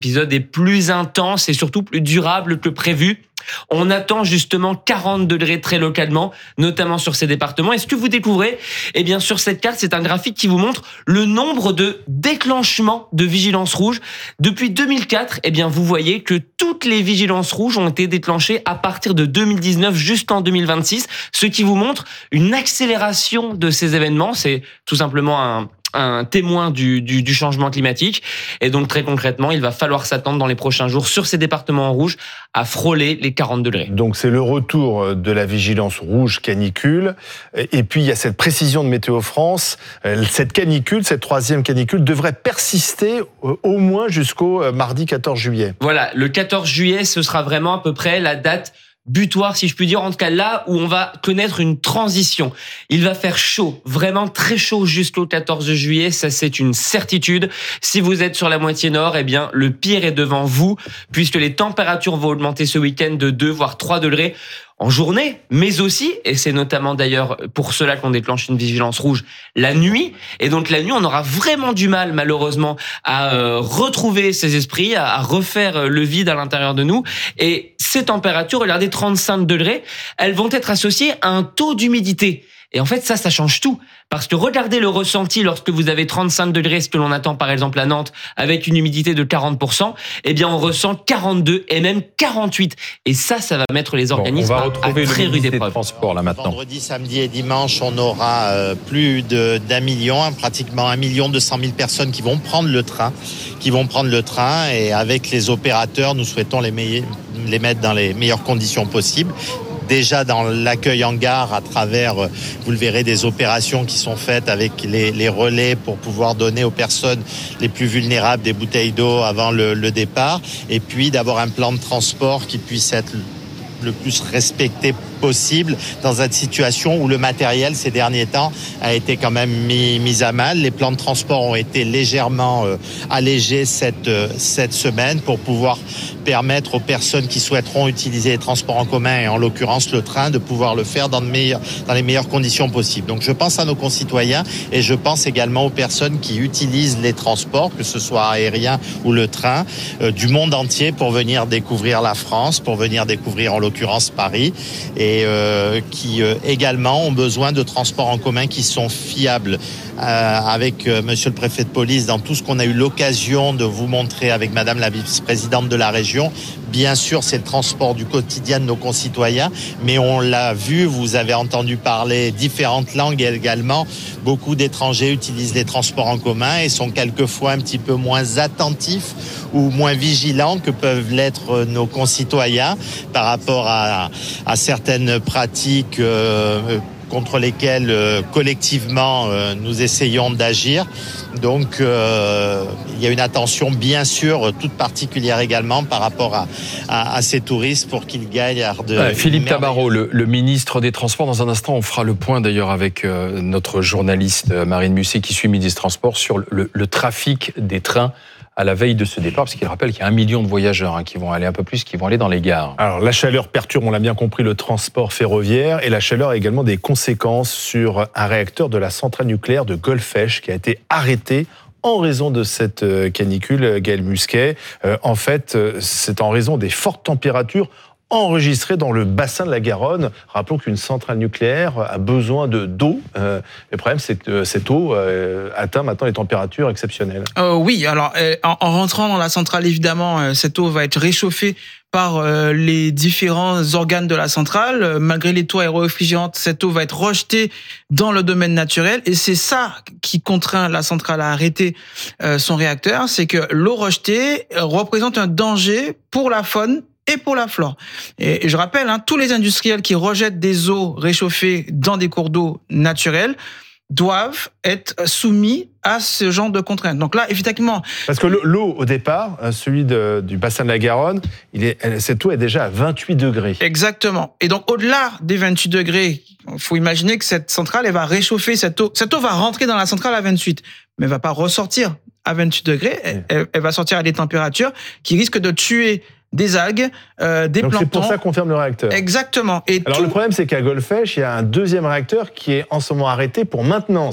L'épisode est plus intense et surtout plus durable que prévu. On attend justement 40 degrés très localement, notamment sur ces départements. Et ce que vous découvrez, eh bien, sur cette carte, c'est un graphique qui vous montre le nombre de déclenchements de vigilance rouge. Depuis 2004, eh bien, vous voyez que toutes les vigilances rouges ont été déclenchées à partir de 2019 jusqu'en 2026, ce qui vous montre une accélération de ces événements. C'est tout simplement un témoin du changement climatique. Et donc, très concrètement, il va falloir s'attendre dans les prochains jours sur ces départements en rouge à frôler les 40 degrés. Donc, c'est le retour de la vigilance rouge canicule. Et puis, il y a cette précision de Météo France. Cette canicule, cette troisième canicule, devrait persister au moins jusqu'au mardi 14 juillet. Voilà, le 14 juillet, ce sera vraiment à peu près la date butoir, si je puis dire, en tout cas là où on va connaître une transition. Il va faire chaud, vraiment très chaud jusqu'au 14 juillet, ça c'est une certitude. Si vous êtes sur la moitié nord, eh bien le pire est devant vous, puisque les températures vont augmenter ce week-end de 2 voire 3 degrés en journée, mais aussi, et c'est notamment d'ailleurs pour cela qu'on déclenche une vigilance rouge, la nuit. Et donc la nuit, on aura vraiment du mal, malheureusement, à retrouver ses esprits, à refaire le vide à l'intérieur de nous. Et ces températures, regardez, 35 degrés, elles vont être associées à un taux d'humidité. Et en fait, ça change tout. Parce que regardez le ressenti lorsque vous avez 35 degrés, ce que l'on attend par exemple à Nantes, avec une humidité de 40%, eh bien on ressent 42 et même 48. Et ça va mettre les organismes à très rude épreuve. Transport là maintenant. Vendredi, samedi et dimanche, on aura plus d'1 million, pratiquement 1 200 000 personnes qui vont prendre le train. Et avec les opérateurs, nous souhaitons les mettre dans les meilleures conditions possibles. Déjà dans l'accueil en gare à travers, vous le verrez, des opérations qui sont faites avec les relais pour pouvoir donner aux personnes les plus vulnérables des bouteilles d'eau avant le départ. Et puis d'avoir un plan de transport qui puisse être le plus respecté possible dans une situation où le matériel ces derniers temps a été quand même mis à mal. Les plans de transport ont été légèrement allégés cette semaine pour pouvoir permettre aux personnes qui souhaiteront utiliser les transports en commun et en l'occurrence le train de pouvoir le faire dans les meilleures conditions possibles. Donc je pense à nos concitoyens et je pense également aux personnes qui utilisent les transports, que ce soit aérien ou le train, du monde entier pour venir découvrir la France, pour venir découvrir en l'occurrence Paris et qui également ont besoin de transports en commun qui sont fiables. Avec monsieur le préfet de police, dans tout ce qu'on a eu l'occasion de vous montrer avec madame la vice-présidente de la région, bien sûr, c'est le transport du quotidien de nos concitoyens, mais on l'a vu, vous avez entendu parler différentes langues également. Beaucoup d'étrangers utilisent les transports en commun et sont quelquefois un petit peu moins attentifs ou moins vigilants que peuvent l'être nos concitoyens par rapport à certaines pratiques contre lesquelles collectivement nous essayons d'agir. Donc il y a une attention bien sûr toute particulière également par rapport à ces touristes pour qu'ils gardent... Philippe Tabarot, le ministre des Transports. Dans un instant, on fera le point d'ailleurs avec notre journaliste Marine Musset qui suit Midi Transport sur le trafic des trains à la veille de ce départ, parce qu'il rappelle qu'il y a 1 million de voyageurs qui vont aller un peu plus, qui vont aller dans les gares. Alors la chaleur perturbe, on l'a bien compris, le transport ferroviaire, et la chaleur a également des conséquences sur un réacteur de la centrale nucléaire de Golfech qui a été arrêté en raison de cette canicule, Gaël Musquet. En fait, c'est en raison des fortes températures enregistré dans le bassin de la Garonne. Rappelons qu'une centrale nucléaire a besoin d'eau. Le problème, c'est que cette eau atteint maintenant les températures exceptionnelles. Oui, alors en rentrant dans la centrale, évidemment, cette eau va être réchauffée par les différents organes de la centrale. Malgré les taux aéro-réfrigérantes, cette eau va être rejetée dans le domaine naturel. Et c'est ça qui contraint la centrale à arrêter son réacteur. C'est que l'eau rejetée représente un danger pour la faune et pour la flore. Et je rappelle, tous les industriels qui rejettent des eaux réchauffées dans des cours d'eau naturels doivent être soumis à ce genre de contraintes. Donc là, effectivement... Parce que l'eau, au départ, celui du bassin de la Garonne, cette eau est déjà à 28 degrés. Exactement. Et donc, au-delà des 28 degrés, il faut imaginer que cette centrale, elle va réchauffer cette eau. Cette eau va rentrer dans la centrale à 28, mais elle va pas ressortir à 28 degrés. Elle va sortir à des températures qui risquent de tuer des algues, des planctons. C'est pour ça qu'on ferme le réacteur. Exactement. Alors le problème, c'est qu'à Golfech, il y a un deuxième réacteur qui est en ce moment arrêté pour maintenance.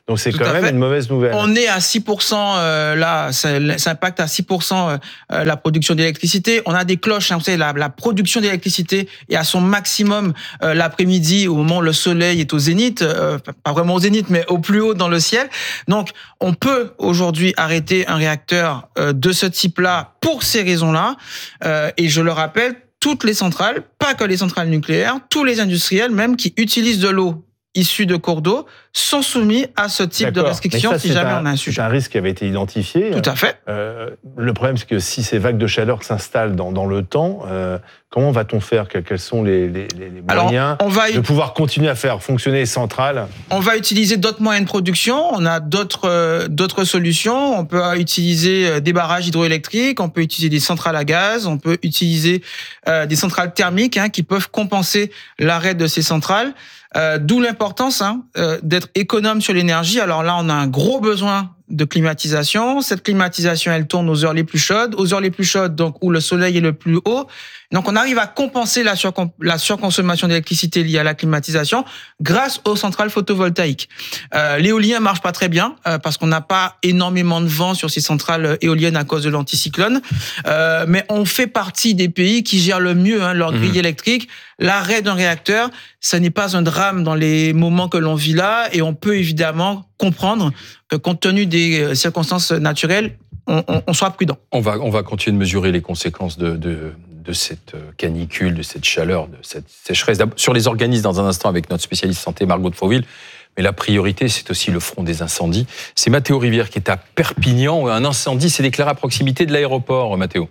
Donc c'est Tout quand à même fait. une mauvaise nouvelle. On est à 6% là, ça impacte à 6% la production d'électricité. On a des cloches, vous savez, la production d'électricité est à son maximum l'après-midi, au moment où le soleil est au zénith, pas vraiment au zénith, mais au plus haut dans le ciel. Donc, on peut aujourd'hui arrêter un réacteur de ce type-là pour ces raisons-là. Et je le rappelle, toutes les centrales, pas que les centrales nucléaires, tous les industriels même qui utilisent de l'eau issus de cours d'eau sont soumis à ce type de restriction si jamais on a un sujet. C'est un risque qui avait été identifié. Tout à fait. Le problème, c'est que si ces vagues de chaleur s'installent dans le temps, comment va-t-on faire ? Quels sont les moyens de pouvoir continuer à faire fonctionner les centrales ? On va utiliser d'autres moyens de production. On a d'autres solutions. On peut utiliser des barrages hydroélectriques, on peut utiliser des centrales à gaz, on peut utiliser des centrales thermiques qui peuvent compenser l'arrêt de ces centrales. D'où l'importance d'être économe sur l'énergie. Alors là, on a un gros besoin de climatisation. Cette climatisation, elle tourne aux heures les plus chaudes. Aux heures les plus chaudes, donc où le soleil est le plus haut. Donc on arrive à compenser la surconsommation d'électricité liée à la climatisation grâce aux centrales photovoltaïques. L'éolien marche pas très bien parce qu'on n'a pas énormément de vent sur ces centrales éoliennes à cause de l'anticyclone. Mais on fait partie des pays qui gèrent le mieux leur grille électrique. L'arrêt d'un réacteur, ça n'est pas un drame dans les moments que l'on vit là, et on peut évidemment comprendre que compte tenu des circonstances naturelles, on soit prudent. On va continuer de mesurer les conséquences de cette canicule, de cette chaleur, de cette sécheresse. Sur les organismes, dans un instant, avec notre spécialiste santé, Margot de Fauville. Mais la priorité, c'est aussi le front des incendies. C'est Mathéo Rivière qui est à Perpignan. Un incendie s'est déclaré à proximité de l'aéroport, Mathéo.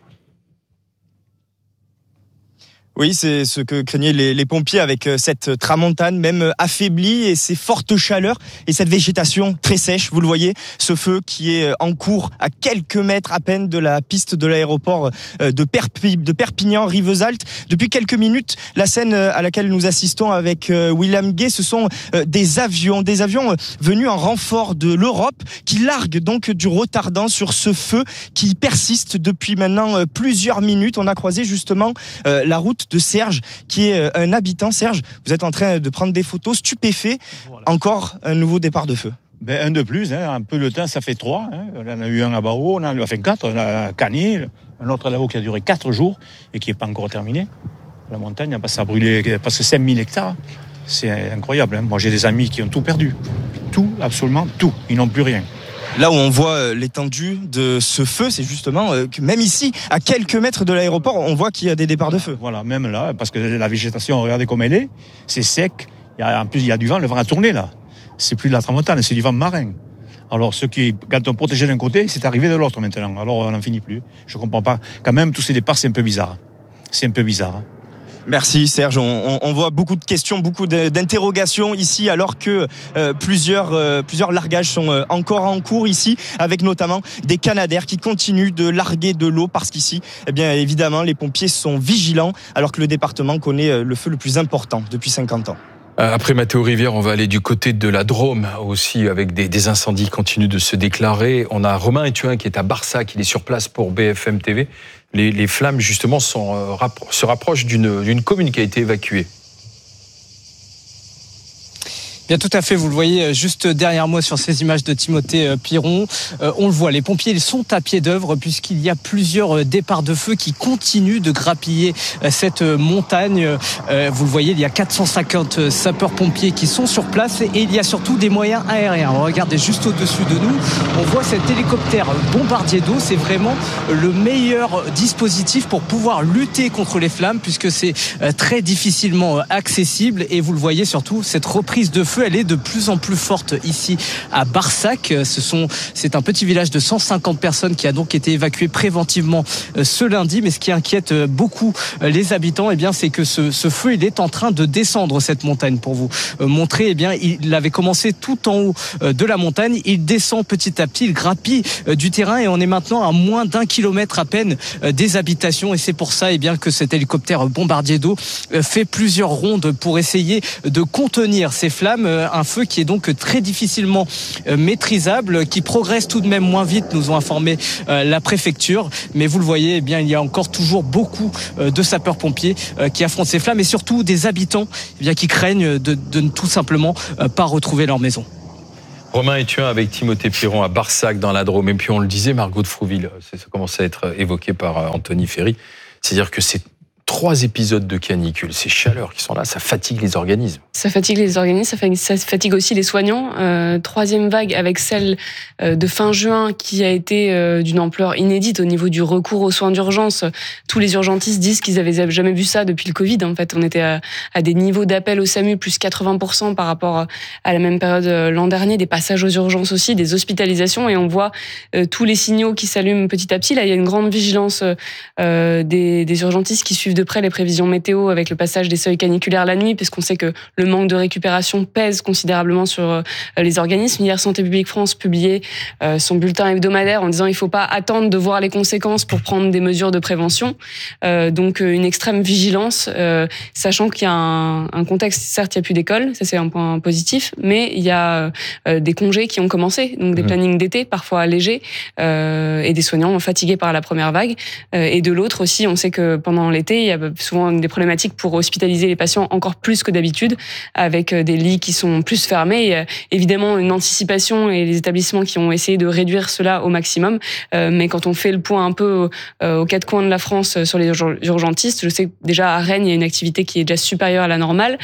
Oui, c'est ce que craignaient les pompiers avec cette tramontane même affaiblie et ces fortes chaleurs et cette végétation très sèche. Vous le voyez, ce feu qui est en cours à quelques mètres à peine de la piste de l'aéroport de Perpignan-Rivesaltes. Depuis quelques minutes, la scène à laquelle nous assistons avec William Gay, ce sont des avions venus en renfort de l'Europe qui larguent donc du retardant sur ce feu qui persiste depuis maintenant plusieurs minutes. On a croisé justement la route de Serge, qui est un habitant. Serge, vous êtes en train de prendre des photos, stupéfait. Voilà. Encore un nouveau départ de feu. Un de plus, un peu de temps, ça fait 3. On en a eu un à Barreau, on en a fait 4, on a Cagny, un autre là-haut qui a duré 4 jours et qui n'est pas encore terminé. La montagne a passé à brûler presque 5000 hectares. C'est incroyable. Moi, j'ai des amis qui ont tout perdu. Tout, absolument tout. Ils n'ont plus rien. Là où on voit l'étendue de ce feu, c'est justement que même ici, à quelques mètres de l'aéroport, on voit qu'il y a des départs de feu. Voilà, même là, parce que la végétation, regardez comme elle est, c'est sec. En plus, il y a du vent, le vent a tourné là. C'est plus de la tramontane, c'est du vent marin. Alors, quand on protégeait d'un côté, c'est arrivé de l'autre maintenant. Alors, on n'en finit plus. Je ne comprends pas. Quand même, tous ces départs, c'est un peu bizarre. C'est un peu bizarre. Merci Serge, on voit beaucoup de questions, beaucoup d'interrogations ici alors que plusieurs largages sont encore en cours ici, avec notamment des Canadair qui continuent de larguer de l'eau parce qu'ici, eh bien évidemment, les pompiers sont vigilants alors que le département connaît le feu le plus important depuis 50 ans. Après Mathéo Rivière, on va aller du côté de la Drôme aussi, avec des incendies qui continuent de se déclarer. On a Romain Ethuin qui est à Barsac, il est sur place pour BFM TV. Les flammes, justement, se rapprochent d'une commune qui a été évacuée. Bien, tout à fait, vous le voyez juste derrière moi sur ces images de Timothée Piron. On le voit, les pompiers ils sont à pied d'œuvre puisqu'il y a plusieurs départs de feu qui continuent de grappiller cette montagne. Vous le voyez, il y a 450 sapeurs-pompiers qui sont sur place et il y a surtout des moyens aériens. Regardez juste au-dessus de nous, on voit cet hélicoptère bombardier d'eau. C'est vraiment le meilleur dispositif pour pouvoir lutter contre les flammes puisque c'est très difficilement accessible et vous le voyez surtout, cette reprise de feu elle est de plus en plus forte ici à Barsac. C'est un petit village de 150 personnes qui a donc été évacué préventivement ce lundi. Mais ce qui inquiète beaucoup les habitants, eh bien, c'est que ce feu, il est en train de descendre cette montagne. Pour vous montrer, eh bien, il avait commencé tout en haut de la montagne. Il descend petit à petit, il grappille du terrain et on est maintenant à moins d'1 kilomètre à peine des habitations. Et c'est pour ça, eh bien, que cet hélicoptère bombardier d'eau fait plusieurs rondes pour essayer de contenir ces flammes. Un feu qui est donc très difficilement maîtrisable, qui progresse tout de même moins vite, nous ont informé la préfecture. Mais vous le voyez, eh bien, il y a encore toujours beaucoup de sapeurs-pompiers qui affrontent ces flammes et surtout des habitants eh bien, qui craignent de ne tout simplement pas retrouver leur maison. Romain Ethuin avec Timothée Piron à Barsac dans la Drôme. Et puis on le disait, Margot de Frouville, ça commence à être évoqué par Anthony Ferry. C'est-à-dire que c'est 3 épisodes de canicule, ces chaleurs qui sont là, ça fatigue les organismes. Ça fatigue les organismes, ça fatigue aussi les soignants. 3e vague avec celle de fin juin qui a été d'une ampleur inédite au niveau du recours aux soins d'urgence. Tous les urgentistes disent qu'ils avaient jamais vu ça depuis le Covid. En fait, on était à des niveaux d'appel au SAMU plus 80% par rapport à la même période l'an dernier, des passages aux urgences aussi, des hospitalisations, et on voit tous les signaux qui s'allument petit à petit. Là, il y a une grande vigilance des urgentistes qui suivent de près les prévisions météo avec le passage des seuils caniculaires la nuit, puisqu'on sait que le manque de récupération pèse considérablement sur les organismes. Hier, Santé publique France publiait son bulletin hebdomadaire en disant il ne faut pas attendre de voir les conséquences pour prendre des mesures de prévention. Donc une extrême vigilance, sachant qu'il y a un contexte, certes il n'y a plus d'école, ça c'est un point positif, mais il y a des congés qui ont commencé, donc des plannings d'été parfois allégés, et des soignants fatigués par la première vague. Et de l'autre aussi, on sait que pendant l'été, il y a souvent des problématiques pour hospitaliser les patients encore plus que d'habitude, avec des lits qui sont plus fermés. Évidemment, une anticipation et les établissements qui ont essayé de réduire cela au maximum. Mais quand on fait le point un peu aux 4 coins de la France sur les urgentistes, je sais que déjà à Rennes, il y a une activité qui est déjà supérieure à la normale.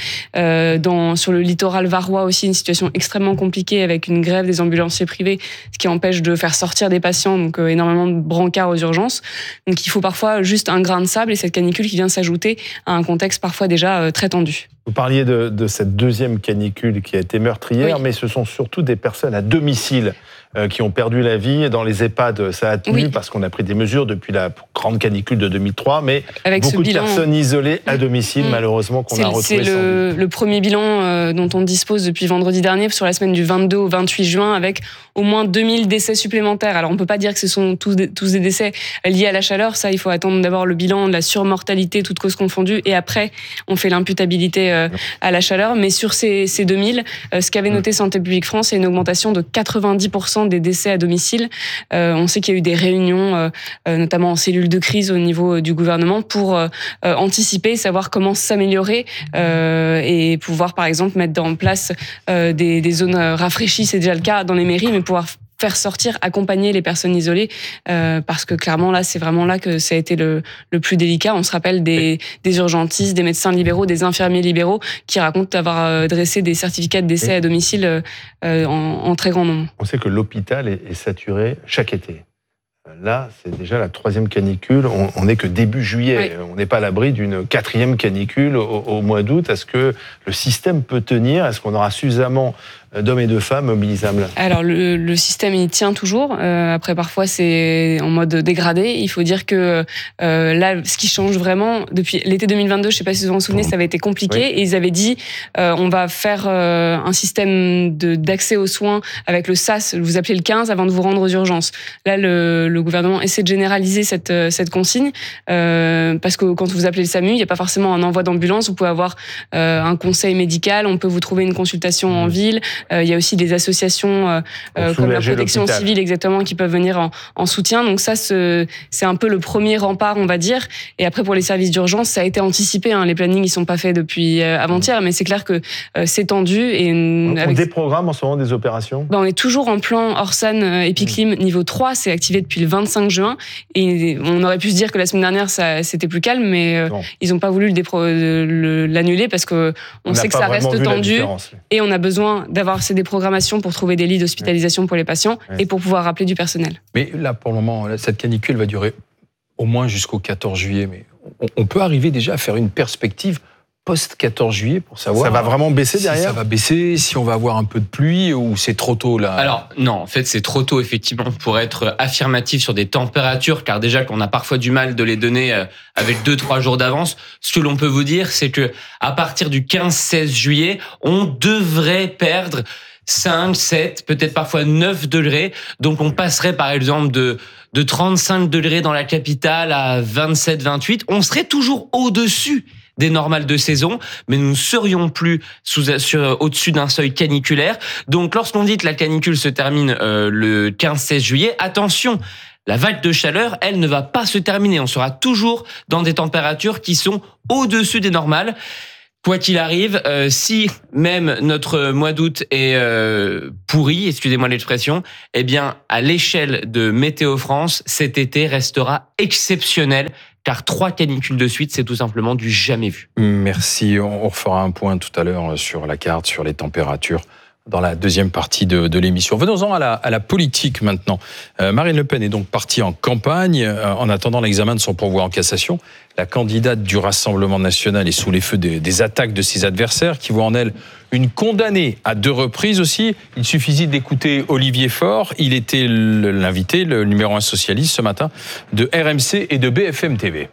Sur le littoral varois aussi, une situation extrêmement compliquée avec une grève des ambulanciers privés, ce qui empêche de faire sortir des patients, donc énormément de brancards aux urgences. Donc il faut parfois juste un grain de sable, et cette canicule qui vient s'ajouter à un contexte parfois déjà très tendu. Vous parliez de cette 2e canicule qui a été meurtrière, mais ce sont surtout des personnes à domicile qui ont perdu la vie. Dans les EHPAD, ça a tenu parce qu'on a pris des mesures depuis la grande canicule de 2003, mais avec beaucoup de personnes isolées à domicile, malheureusement, qu'on a retrouvées. C'est le premier bilan dont on dispose depuis vendredi dernier, sur la semaine du 22 au 28 juin, avec au moins 2000 décès supplémentaires. Alors on ne peut pas dire que ce sont tous des décès liés à la chaleur, ça il faut attendre d'abord le bilan de la surmortalité, toutes causes confondues, et après on fait l'imputabilité à la chaleur. Mais sur ces 2000, ce qu'avait noté Santé publique France, c'est une augmentation de 90% des décès à domicile. On sait qu'il y a eu des réunions, notamment en cellule de crise au niveau du gouvernement, pour anticiper, savoir comment s'améliorer et pouvoir par exemple mettre en place des zones rafraîchies, c'est déjà le cas dans les mairies, mais pouvoir faire sortir, accompagner les personnes isolées, parce que clairement là, c'est vraiment là que ça a été le plus délicat. On se rappelle des urgentistes, des médecins libéraux, des infirmiers libéraux qui racontent avoir dressé des certificats de décès à domicile en très grand nombre. On sait que l'hôpital est saturé chaque été. Là, c'est déjà la 3e canicule. On n'est que début juillet. Oui. On n'est pas à l'abri d'une 4e canicule au mois d'août. Est-ce que le système peut tenir ? Est-ce qu'on aura suffisamment d'hommes et de femmes mobilisables ? Alors, le système, il tient toujours. Après, parfois, c'est en mode dégradé. Il faut dire que là, ce qui change vraiment, depuis l'été 2022, je ne sais pas si vous vous en souvenez, ça avait été compliqué. Oui. Et ils avaient dit, on va faire un système d'accès aux soins avec le SAS, vous appelez le 15 avant de vous rendre aux urgences. Là, le gouvernement essaie de généraliser cette consigne, parce que quand vous appelez le SAMU, il n'y a pas forcément un envoi d'ambulance. Vous pouvez avoir un conseil médical, on peut vous trouver une consultation en ville. Il y a aussi des associations comme la protection civile, exactement, qui peuvent venir en soutien. Donc ça, c'est un peu le premier rempart, on va dire. Et après, pour les services d'urgence, ça a été anticipé. Les plannings, ils sont pas faits depuis avant-hier, mais c'est clair que c'est tendu. Et on déprogramme en ce moment des opérations ? On est toujours en plan Orsan Epiclim niveau 3. C'est activé depuis le 25 juin. Et on aurait pu se dire que la semaine dernière, c'était plus calme, mais ils n'ont pas voulu l'annuler parce qu'on sait que ça reste tendu. Et on a besoin d'avoir ces déprogrammations pour trouver des lits d'hospitalisation pour les patients et pour pouvoir rappeler du personnel. Mais là, pour le moment, cette canicule va durer au moins jusqu'au 14 juillet. Mais on peut arriver déjà à faire une perspective post-14 juillet pour savoir... Ça va vraiment baisser derrière ? Si ça va baisser, si on va avoir un peu de pluie ou c'est trop tôt là ? Alors non, en fait c'est trop tôt effectivement pour être affirmatif sur des températures, car déjà qu'on a parfois du mal de les donner avec 2-3 jours d'avance. Ce que l'on peut vous dire, c'est que à partir du 15-16 juillet, on devrait perdre 5, 7, peut-être parfois 9 degrés. Donc on passerait par exemple de 35 degrés dans la capitale à 27, 28. On serait toujours au-dessus des normales de saison, mais nous ne serions plus au-dessus d'un seuil caniculaire. Donc lorsqu'on dit que la canicule se termine le 15-16 juillet, attention, la vague de chaleur, elle ne va pas se terminer. On sera toujours dans des températures qui sont au-dessus des normales. Quoi qu'il arrive, si même notre mois d'août est pourri, excusez-moi l'expression, eh bien, à l'échelle de Météo France, cet été restera exceptionnel, car 3 canicules de suite, c'est tout simplement du jamais vu. Merci. On refera un point tout à l'heure sur la carte, sur les températures, dans la deuxième partie de l'émission. Venons-en à la politique maintenant. Marine Le Pen est donc partie en campagne. En attendant l'examen de son pourvoi en cassation, la candidate du Rassemblement national est sous les feux des attaques de ses adversaires, qui voient en elle une condamnée à 2 reprises aussi. Il suffisait d'écouter Olivier Faure. Il était l'invité, le numéro 1 socialiste ce matin, de RMC et de BFM TV.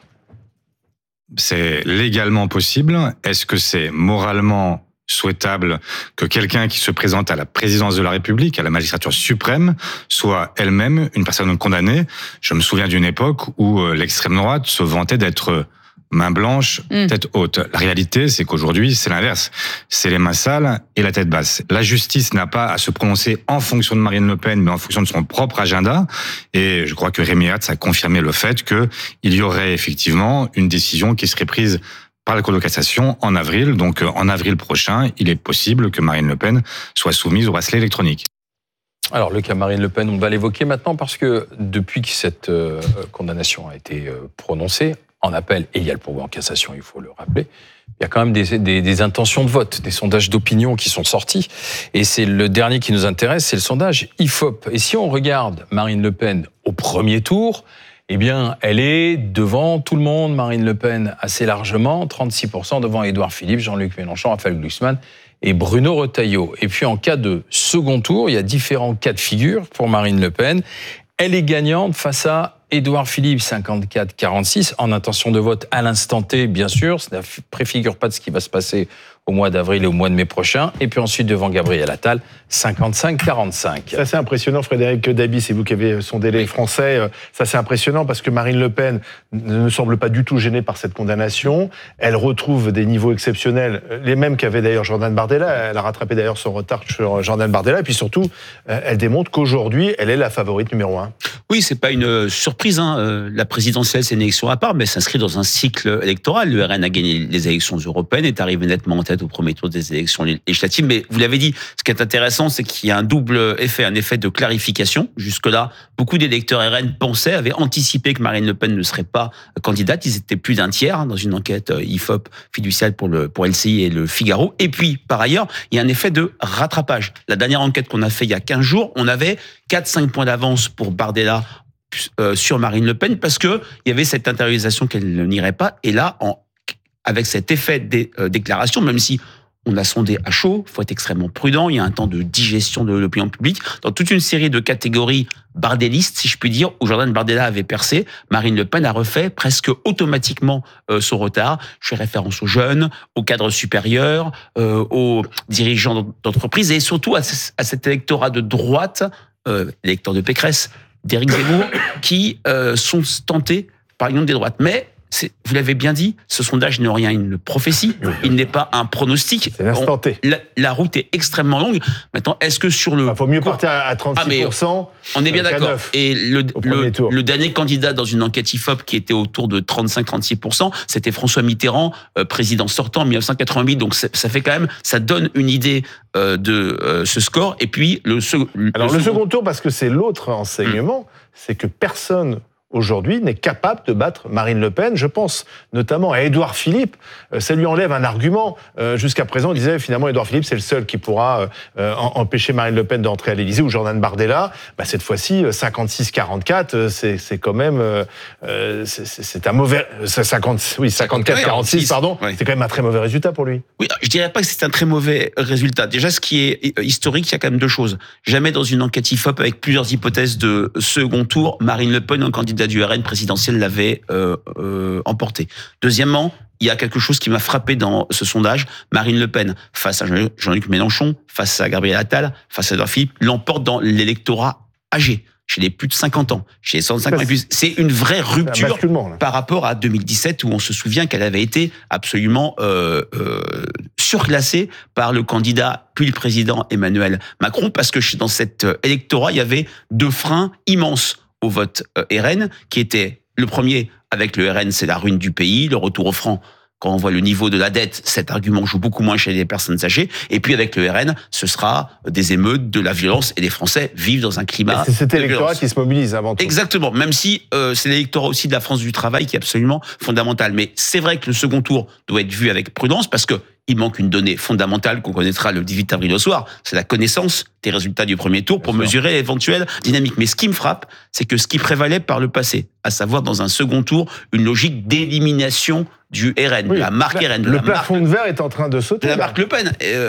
C'est légalement possible. Est-ce que c'est moralement souhaitable que quelqu'un qui se présente à la présidence de la République, à la magistrature suprême, soit elle-même une personne condamnée? Je me souviens d'une époque où l'extrême droite se vantait d'être main blanche, tête haute. La réalité, c'est qu'aujourd'hui, c'est l'inverse. C'est les mains sales et la tête basse. La justice n'a pas à se prononcer en fonction de Marine Le Pen, mais en fonction de son propre agenda. Et je crois que Rémi Hatz a confirmé le fait qu'il y aurait effectivement une décision qui serait prise par la Cour de cassation en avril. Donc en avril prochain, il est possible que Marine Le Pen soit soumise au bracelet électronique. Alors le cas Marine Le Pen, on va l'évoquer maintenant parce que depuis que cette condamnation a été prononcée, en appel, et il y a le pourvoi en cassation, il faut le rappeler, il y a quand même des intentions de vote, des sondages d'opinion qui sont sortis. Et c'est le dernier qui nous intéresse, c'est le sondage IFOP. Et si on regarde Marine Le Pen au premier tour, eh bien, elle est devant tout le monde, Marine Le Pen, assez largement, 36% devant Édouard Philippe, Jean-Luc Mélenchon, Raphaël Glucksmann et Bruno Retailleau. Et puis en cas de second tour, il y a différents cas de figure pour Marine Le Pen. Elle est gagnante face à Édouard Philippe, 54-46, en intention de vote à l'instant T, bien sûr. Ça ne préfigure pas de ce qui va se passer au mois d'avril et au mois de mai prochain. Et puis ensuite, devant Gabriel Attal, 55-45. Ça, c'est impressionnant, Frédéric Dabi, c'est vous qui avez sondé les Français. Ça, c'est impressionnant parce que Marine Le Pen ne semble pas du tout gênée par cette condamnation. Elle retrouve des niveaux exceptionnels, les mêmes qu'avait d'ailleurs Jordan Bardella. Elle a rattrapé d'ailleurs son retard sur Jordan Bardella. Et puis surtout, elle démontre qu'aujourd'hui, elle est la favorite numéro 1. Oui, c'est pas une surprise. La présidentielle, c'est une élection à part, mais s'inscrit dans un cycle électoral. Le RN a gagné les élections européennes, est arrivé nettement en tête au premier tour des élections législatives. Mais vous l'avez dit, ce qui est intéressant, c'est qu'il y a un double effet, un effet de clarification. Jusque-là, beaucoup d'électeurs RN avaient anticipé que Marine Le Pen ne serait pas candidate. Ils étaient plus d'un tiers dans une enquête IFOP fiduciale pour LCI et le Figaro. Et puis, par ailleurs, il y a un effet de rattrapage. La dernière enquête qu'on a fait il y a 15 jours, on avait 4-5 points d'avance pour Bardella sur Marine Le Pen parce que il y avait cette intériorisation qu'elle n'irait pas. Et là, avec cet effet des déclarations, même si on a sondé à chaud, il faut être extrêmement prudent, il y a un temps de digestion de l'opinion publique. Dans toute une série de catégories bardellistes, si je puis dire, où Jordan Bardella avait percé, Marine Le Pen a refait presque automatiquement son retard. Je fais référence aux jeunes, aux cadres supérieurs, aux dirigeants d'entreprise et surtout à cet électorat de droite, l'électeur de Pécresse, d'Éric Zemmour, qui sont tentés par l'union des droites. Mais, vous l'avez bien dit, ce sondage n'est rien une prophétie, il n'est pas un pronostic. C'est l'instant T. La route est extrêmement longue. Maintenant, est-ce que sur le... Il faut mieux partir à 36%. On est bien d'accord. Et le dernier candidat dans une enquête IFOP qui était autour de 35-36%, c'était François Mitterrand, président sortant en 1988. Donc ça fait quand même, ça donne une idée de ce score. Et puis le second tour, parce que c'est l'autre enseignement, c'est que personne aujourd'hui n'est capable de battre Marine Le Pen. Je pense notamment à Édouard Philippe. Ça lui enlève un argument. Jusqu'à présent, on disait finalement Édouard Philippe, c'est le seul qui pourra empêcher Marine Le Pen d'entrer à l'Élysée, ou Jordan Bardella. Cette fois-ci, 56-44, c'est quand même... c'est un mauvais... 54-46, pardon. Ouais. C'est quand même un très mauvais résultat pour lui. Oui, je dirais pas que c'est un très mauvais résultat. Déjà, ce qui est historique, il y a quand même deux choses. Jamais dans une enquête IFOP avec plusieurs hypothèses de second tour, Marine Le Pen, un candidat du RN présidentiel, l'avait emporté. Deuxièmement, il y a quelque chose qui m'a frappé dans ce sondage. Marine Le Pen, face à Jean-Luc Mélenchon, face à Gabriel Attal, face à Édouard Philippe, l'emporte dans l'électorat âgé, chez les plus de 50 ans, chez les 150 ans et plus. C'est une vraie rupture par rapport à 2017, où on se souvient qu'elle avait été absolument surclassée par le candidat puis le président Emmanuel Macron, parce que dans cet électorat, il y avait deux freins immenses au vote RN, qui était le premier, avec le RN, c'est la ruine du pays, le retour au franc quand on voit le niveau de la dette, cet argument joue beaucoup moins chez les personnes âgées. Et puis avec le RN, ce sera des émeutes, de la violence, et les Français vivent dans un climat. C'est cet électorat qui se mobilise avant tout. Exactement, même si c'est l'électorat aussi de la France du travail qui est absolument fondamental. Mais c'est vrai que le second tour doit être vu avec prudence parce que il manque une donnée fondamentale qu'on connaîtra le 18 avril au soir. C'est la connaissance des résultats du premier tour pour mesurer l'éventuelle dynamique. Mais ce qui me frappe, c'est que ce qui prévalait par le passé, à savoir dans un second tour, une logique d'élimination du RN, de la marque RN. Le plafond de verre est en train de sauter. De la marque Le Pen.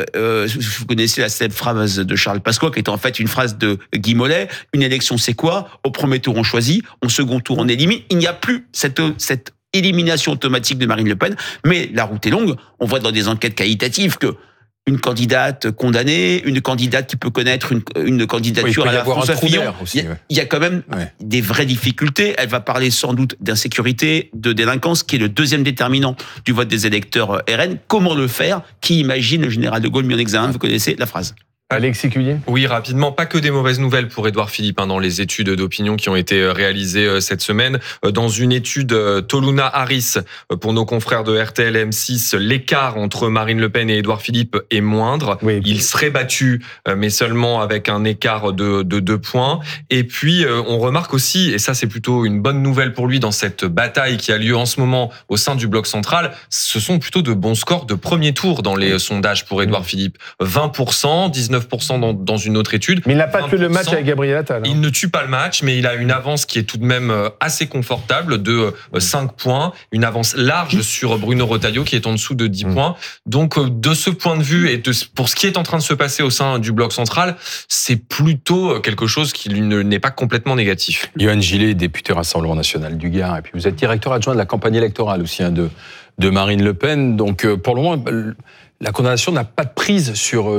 Vous connaissez la célèbre phrase de Charles Pasqua, qui est en fait une phrase de Guy Mollet. Une élection, c'est quoi? Au premier tour, on choisit. Au second tour, on élimine. Il n'y a plus cette élimination automatique de Marine Le Pen, mais la route est longue. On voit dans des enquêtes qualitatives que une candidate condamnée, une candidate qui peut connaître une candidature à la François Fillon, il y a quand même des vraies difficultés. Elle va parler sans doute d'insécurité, de délinquance, qui est le deuxième déterminant du vote des électeurs RN. Comment le faire? Qui imagine le général de Gaulle mis en examen? Vous connaissez la phrase. Alexis Culier. Oui, rapidement, pas que des mauvaises nouvelles pour Édouard Philippe dans les études d'opinion qui ont été réalisées cette semaine. Dans une étude Toluna-Harris pour nos confrères de RTL M6, l'écart entre Marine Le Pen et Édouard Philippe est moindre. Oui. Il serait battu, mais seulement avec un écart de 2 points. Et puis, on remarque aussi, et ça c'est plutôt une bonne nouvelle pour lui dans cette bataille qui a lieu en ce moment au sein du bloc central, ce sont plutôt de bons scores de premier tour dans les sondages pour Édouard Philippe. 20%, 19% dans une autre étude. Mais il n'a pas tué le match avec Gabriel Attal. Il ne tue pas le match, mais il a une avance qui est tout de même assez confortable de 5 points, une avance large sur Bruno Retailleau qui est en dessous de 10 points. Donc de ce point de vue et pour ce qui est en train de se passer au sein du bloc central, c'est plutôt quelque chose qui n'est pas complètement négatif. Yohann Gillet, député Rassemblement National du Gard, et puis vous êtes directeur adjoint de la campagne électorale aussi de Marine Le Pen. Donc pour le moment, la condamnation n'a pas de prise sur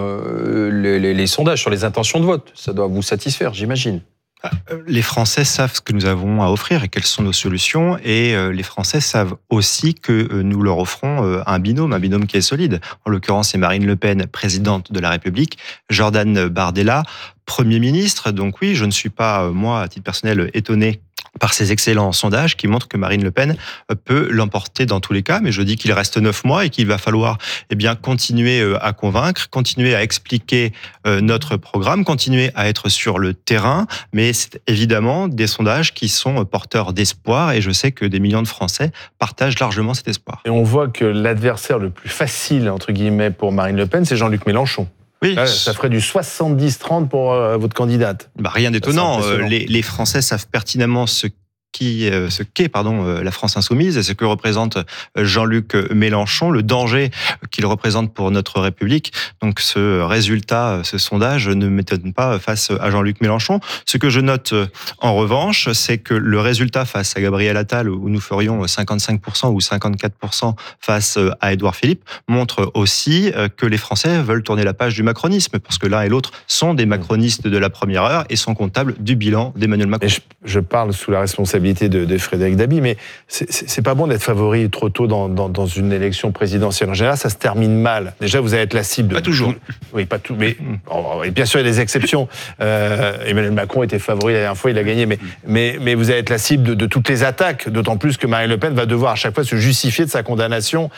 les sondages, sur les intentions de vote. Ça doit vous satisfaire, j'imagine. Les Français savent ce que nous avons à offrir et quelles sont nos solutions. Et les Français savent aussi que nous leur offrons un binôme qui est solide. En l'occurrence, c'est Marine Le Pen, présidente de la République, Jordan Bardella, Premier ministre. Donc oui, je ne suis pas, moi, à titre personnel, étonné par ces excellents sondages qui montrent que Marine Le Pen peut l'emporter dans tous les cas. Mais je dis qu'il reste 9 mois et qu'il va falloir continuer à convaincre, continuer à expliquer notre programme, continuer à être sur le terrain. Mais c'est évidemment des sondages qui sont porteurs d'espoir et je sais que des millions de Français partagent largement cet espoir. Et on voit que l'adversaire le plus facile, entre guillemets, pour Marine LePen, c'est Jean-Luc Mélenchon. Oui. Là, ça ferait du 70-30 pour votre candidate. Rien d'étonnant. Les Français savent pertinemment ce qu'est la France insoumise et ce que représente Jean-Luc Mélenchon, le danger qu'il représente pour notre République. Donc ce résultat, ce sondage ne m'étonne pas face à Jean-Luc Mélenchon. Ce que je note en revanche, c'est que le résultat face à Gabriel Attal, où nous ferions 55% ou 54% face à Édouard Philippe, montre aussi que les Français veulent tourner la page du macronisme, parce que l'un et l'autre sont des macronistes de la première heure et sont comptables du bilan d'Emmanuel Macron. Je parle sous la responsabilité de Frédéric Dabi, mais c'est pas bon d'être favori trop tôt dans une élection présidentielle. En général, ça se termine mal. Déjà, vous allez être la cible. Pas toujours. Oui, pas tout. Mais bien sûr, il y a des exceptions. Emmanuel Macron était favori la dernière fois, il a gagné. Mais vous allez être la cible de toutes les attaques, d'autant plus que Marine Le Pen va devoir à chaque fois se justifier de sa condamnation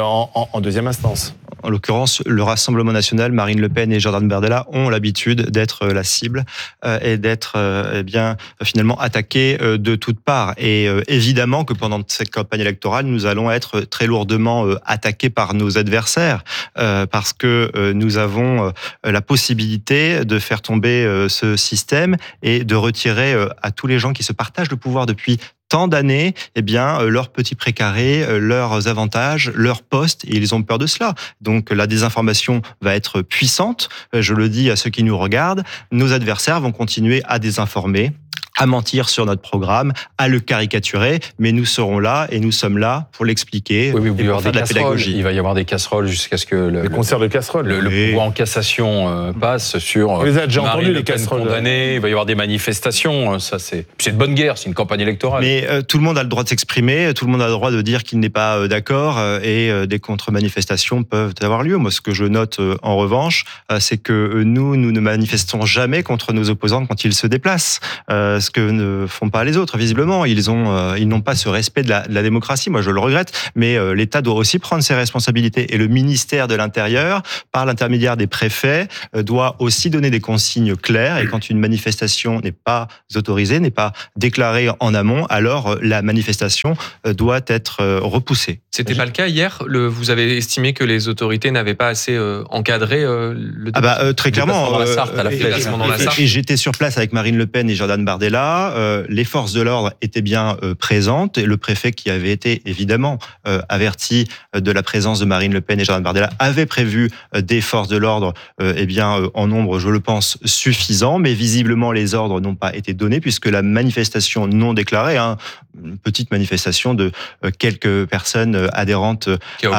en deuxième instance. En l'occurrence, le Rassemblement National, Marine Le Pen et Jordan Bardella ont l'habitude d'être la cible et d'être finalement attaqués de toutes parts. Et évidemment que pendant cette campagne électorale, nous allons être très lourdement attaqués par nos adversaires parce que nous avons la possibilité de faire tomber ce système et de retirer à tous les gens qui se partagent le pouvoir depuis tant d'années, leurs petits précarés, leurs avantages, leurs postes, et ils ont peur de cela. Donc la désinformation va être puissante, je le dis à ceux qui nous regardent, nos adversaires vont continuer à désinformer, à mentir sur notre programme, à le caricaturer, mais nous serons là et nous sommes là pour l'expliquer et pour faire de la pédagogie. Il va y avoir des casseroles jusqu'à ce que le concert de casseroles, le pouvoir en cassation passe sur. Vous avez déjà entendu les casseroles condamnées. Il va y avoir des manifestations. Ça c'est de bonne guerre. C'est une campagne électorale. Mais tout le monde a le droit de s'exprimer. Tout le monde a le droit de dire qu'il n'est pas d'accord et des contre-manifestations peuvent avoir lieu. Moi, ce que je note en revanche, c'est que nous ne manifestons jamais contre nos opposants quand ils se déplacent. Ce ce que ne font pas les autres. Visiblement, ils n'ont pas ce respect de la démocratie. Moi, je le regrette, mais l'État doit aussi prendre ses responsabilités. Et le ministère de l'Intérieur, par l'intermédiaire des préfets, doit aussi donner des consignes claires. Et quand une manifestation n'est pas autorisée, n'est pas déclarée en amont, alors la manifestation doit être repoussée. C'était pas le cas hier. Vous avez estimé que les autorités n'avaient pas assez encadré le très clairement. Dans la Sarthe, à la déplacement dans la Sarthe. Et j'étais sur place avec Marine Le Pen et Jordan Bardella. Les forces de l'ordre étaient bien présentes. Et le préfet, qui avait été évidemment averti de la présence de Marine Le Pen et Jordan Bardella, avait prévu des forces de l'ordre en nombre, je le pense, suffisant. Mais visiblement, les ordres n'ont pas été donnés puisque la manifestation non déclarée, une petite manifestation de quelques personnes adhérentes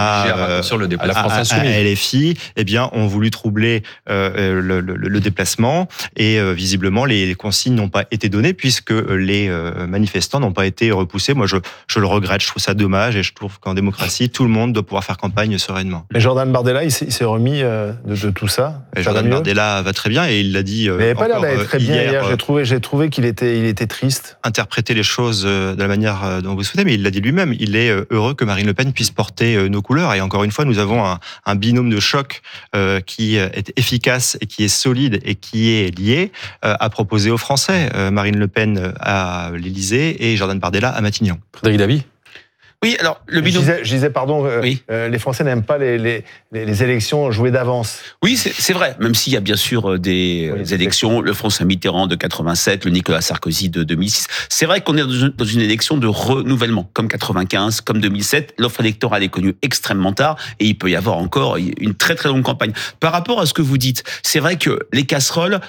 à la France Insoumise, à LFI, ont voulu troubler le déplacement et visiblement les consignes n'ont pas été données puisque les manifestants n'ont pas été repoussés. Moi, je le regrette, je trouve ça dommage et je trouve qu'en démocratie, tout le monde doit pouvoir faire campagne sereinement. Mais Jordan Bardella, il s'est remis de tout ça. Jordan Bardella va très bien et il l'a dit. Mais il n'avait pas l'air d'aller très bien hier. J'ai trouvé qu'il était triste. Interpréter les choses de la manière dont vous souhaitez, mais il l'a dit lui-même. Il est heureux que Marine Le Pen puisse porter nos couleurs. Et encore une fois, nous avons un binôme de choc qui est efficace et qui est solide et qui est lié à proposer aux Français. Marine Le Pen à l'Élysée et Jordan Bardella à Matignon. Frédéric Davy. Oui, alors le binôme. Je disais pardon, les Français n'aiment pas les élections jouées d'avance. Oui, c'est vrai, même s'il y a bien sûr des élections, le François Mitterrand de 87, le Nicolas Sarkozy de 2006. C'est vrai qu'on est dans une élection de renouvellement, comme 95, comme 2007. L'offre électorale est connue extrêmement tard et il peut y avoir encore une très très longue campagne. Par rapport à ce que vous dites, c'est vrai que les casseroles,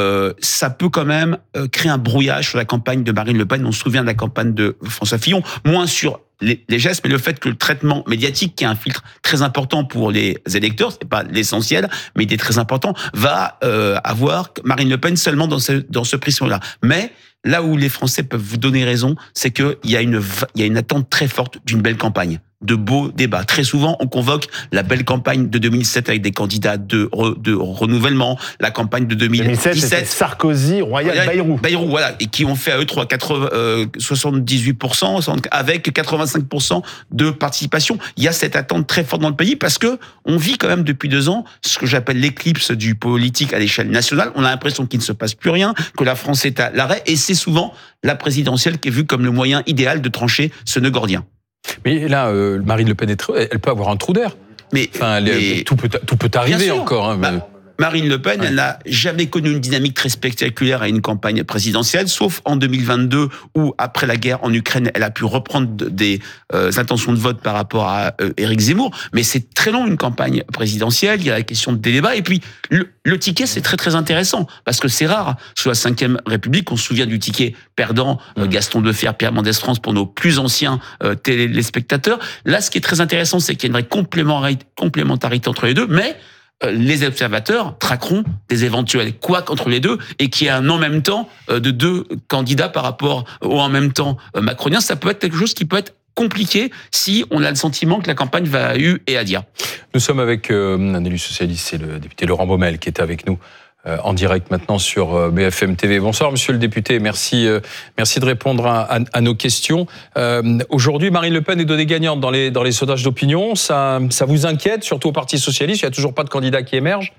ça peut quand même créer un brouillage sur la campagne de Marine Le Pen. On se souvient de la campagne de François Fillon, moins sur les gestes, mais le fait que le traitement médiatique, qui est un filtre très important pour les électeurs, c'est pas l'essentiel, mais il est très important, va avoir Marine Le Pen seulement dans ce prisme-là. Mais là où les Français peuvent vous donner raison, c'est qu'il y a une attente très forte d'une belle campagne, de beaux débats. Très souvent, on convoque la belle campagne de 2007 avec des candidats de renouvellement, la campagne de 2017. C'était Sarkozy, Royal, Bayrou, voilà, et qui ont fait à eux 78%, avec 85% de participation. Il y a cette attente très forte dans le pays parce que on vit quand même depuis 2 ans ce que j'appelle l'éclipse du politique à l'échelle nationale. On a l'impression qu'il ne se passe plus rien, que la France est à l'arrêt, et c'est souvent la présidentielle qui est vue comme le moyen idéal de trancher ce nœud gordien. Mais là, Marine Le Pen, elle peut avoir un trou d'air. Tout peut arriver encore. Marine Le Pen, elle n'a jamais connu une dynamique très spectaculaire à une campagne présidentielle, sauf en 2022 où, après la guerre en Ukraine, elle a pu reprendre des intentions de vote par rapport à Éric Zemmour. Mais c'est très long, une campagne présidentielle. Il y a la question des débats. Et puis, le ticket, c'est très, très intéressant. Parce que c'est rare. Sous la Ve République, on se souvient du ticket perdant Gaston Defferre, Pierre Mendès France pour nos plus anciens téléspectateurs. Là, ce qui est très intéressant, c'est qu'il y a une vraie complémentarité entre les deux. Mais les observateurs traqueront des éventuels couacs entre les deux et qu'il y ait un en même temps de 2 candidats par rapport au en même temps macronien. Ça peut être quelque chose qui peut être compliqué si on a le sentiment que la campagne va à U et à dire. Nous sommes avec un élu socialiste, c'est le député Laurent Baumel qui est avec nous en direct maintenant sur BFM TV. Bonsoir monsieur le député, merci de répondre à nos questions. Aujourd'hui, Marine Le Pen est donnée gagnante dans les sondages d'opinion. Ça vous inquiète, surtout au Parti Socialiste? Il n'y a toujours pas de candidat qui émerge?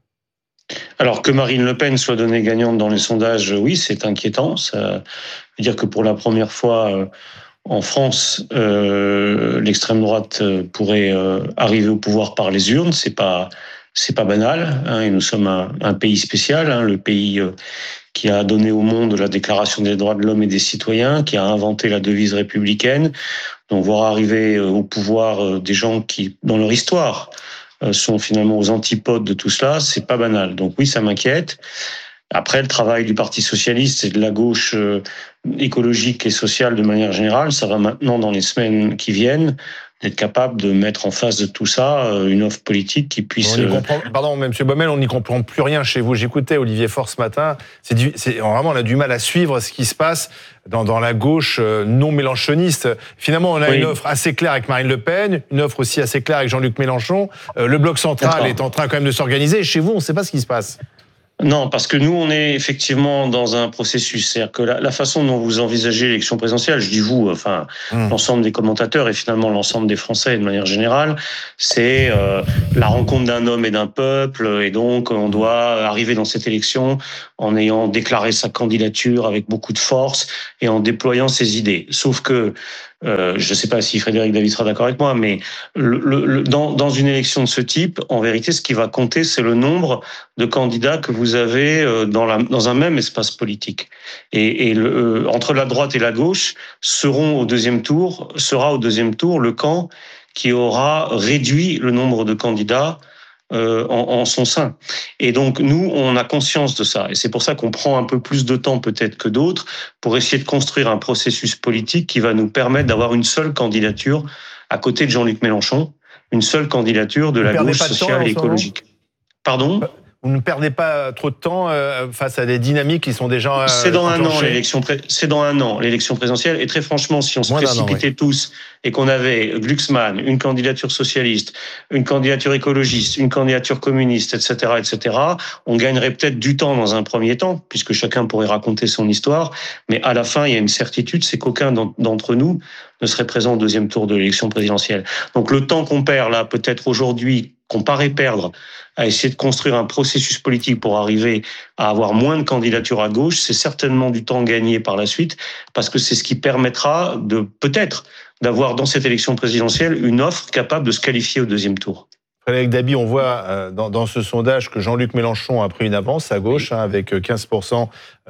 Alors que Marine Le Pen soit donnée gagnante dans les sondages, oui, c'est inquiétant. Ça veut dire que pour la première fois en France, l'extrême droite pourrait arriver au pouvoir par les urnes. C'est pas banal, et nous sommes un pays spécial, le pays qui a donné au monde la Déclaration des droits de l'homme et des citoyens, qui a inventé la devise républicaine. Donc voir arriver au pouvoir des gens qui, dans leur histoire, sont finalement aux antipodes de tout cela, c'est pas banal. Donc oui, ça m'inquiète. Après, le travail du Parti socialiste et de la gauche écologique et sociale de manière générale, ça va maintenant, dans les semaines qui viennent, d'être capable de mettre en face de tout ça une offre politique qui puisse... Pardon, M. Baumel, on n'y comprend plus rien chez vous. J'écoutais Olivier Faure ce matin. Vraiment, on a du mal à suivre ce qui se passe dans la gauche non mélenchoniste. Finalement, on a une offre assez claire avec Marine Le Pen, une offre aussi assez claire avec Jean-Luc Mélenchon. Le bloc central est en train quand même de s'organiser. Et chez vous, on ne sait pas ce qui se passe. Non, parce que nous, on est effectivement dans un processus. C'est-à-dire que la façon dont vous envisagez l'élection présidentielle, je dis vous, enfin, l'ensemble des commentateurs et finalement l'ensemble des Français de manière générale, c'est la rencontre d'un homme et d'un peuple. Et donc, on doit arriver dans cette élection en ayant déclaré sa candidature avec beaucoup de force et en déployant ses idées. Sauf que, je ne sais pas si Frédéric David sera d'accord avec moi, mais dans une élection de ce type, en vérité, ce qui va compter, c'est le nombre de candidats que vous avez dans un même espace politique. Et entre la droite et la gauche sera au deuxième tour le camp qui aura réduit le nombre de candidats en son sein. Et donc, nous, on a conscience de ça. Et c'est pour ça qu'on prend un peu plus de temps peut-être que d'autres pour essayer de construire un processus politique qui va nous permettre d'avoir une seule candidature à côté de Jean-Luc Mélenchon, une seule candidature de la gauche sociale et écologique. Pardon ? Vous ne perdez pas trop de temps face à des dynamiques qui sont déjà c'est dans un an c'est dans un an l'élection présidentielle. Et très franchement, si on se précipitait tous et qu'on avait Glucksmann, une candidature socialiste, une candidature écologiste, une candidature communiste, etc., on gagnerait peut-être du temps dans un premier temps, puisque chacun pourrait raconter son histoire. Mais à la fin, il y a une certitude, c'est qu'aucun d'entre nous ne serait présent au deuxième tour de l'élection présidentielle. Donc le temps qu'on perd là, peut-être aujourd'hui, qu'on paraît perdre, à essayer de construire un processus politique pour arriver à avoir moins de candidatures à gauche, c'est certainement du temps gagné par la suite, parce que c'est ce qui permettra de peut-être d'avoir dans cette élection présidentielle une offre capable de se qualifier au deuxième tour. Frédéric Dabi, on voit dans ce sondage que Jean-Luc Mélenchon a pris une avance à gauche, avec 15%,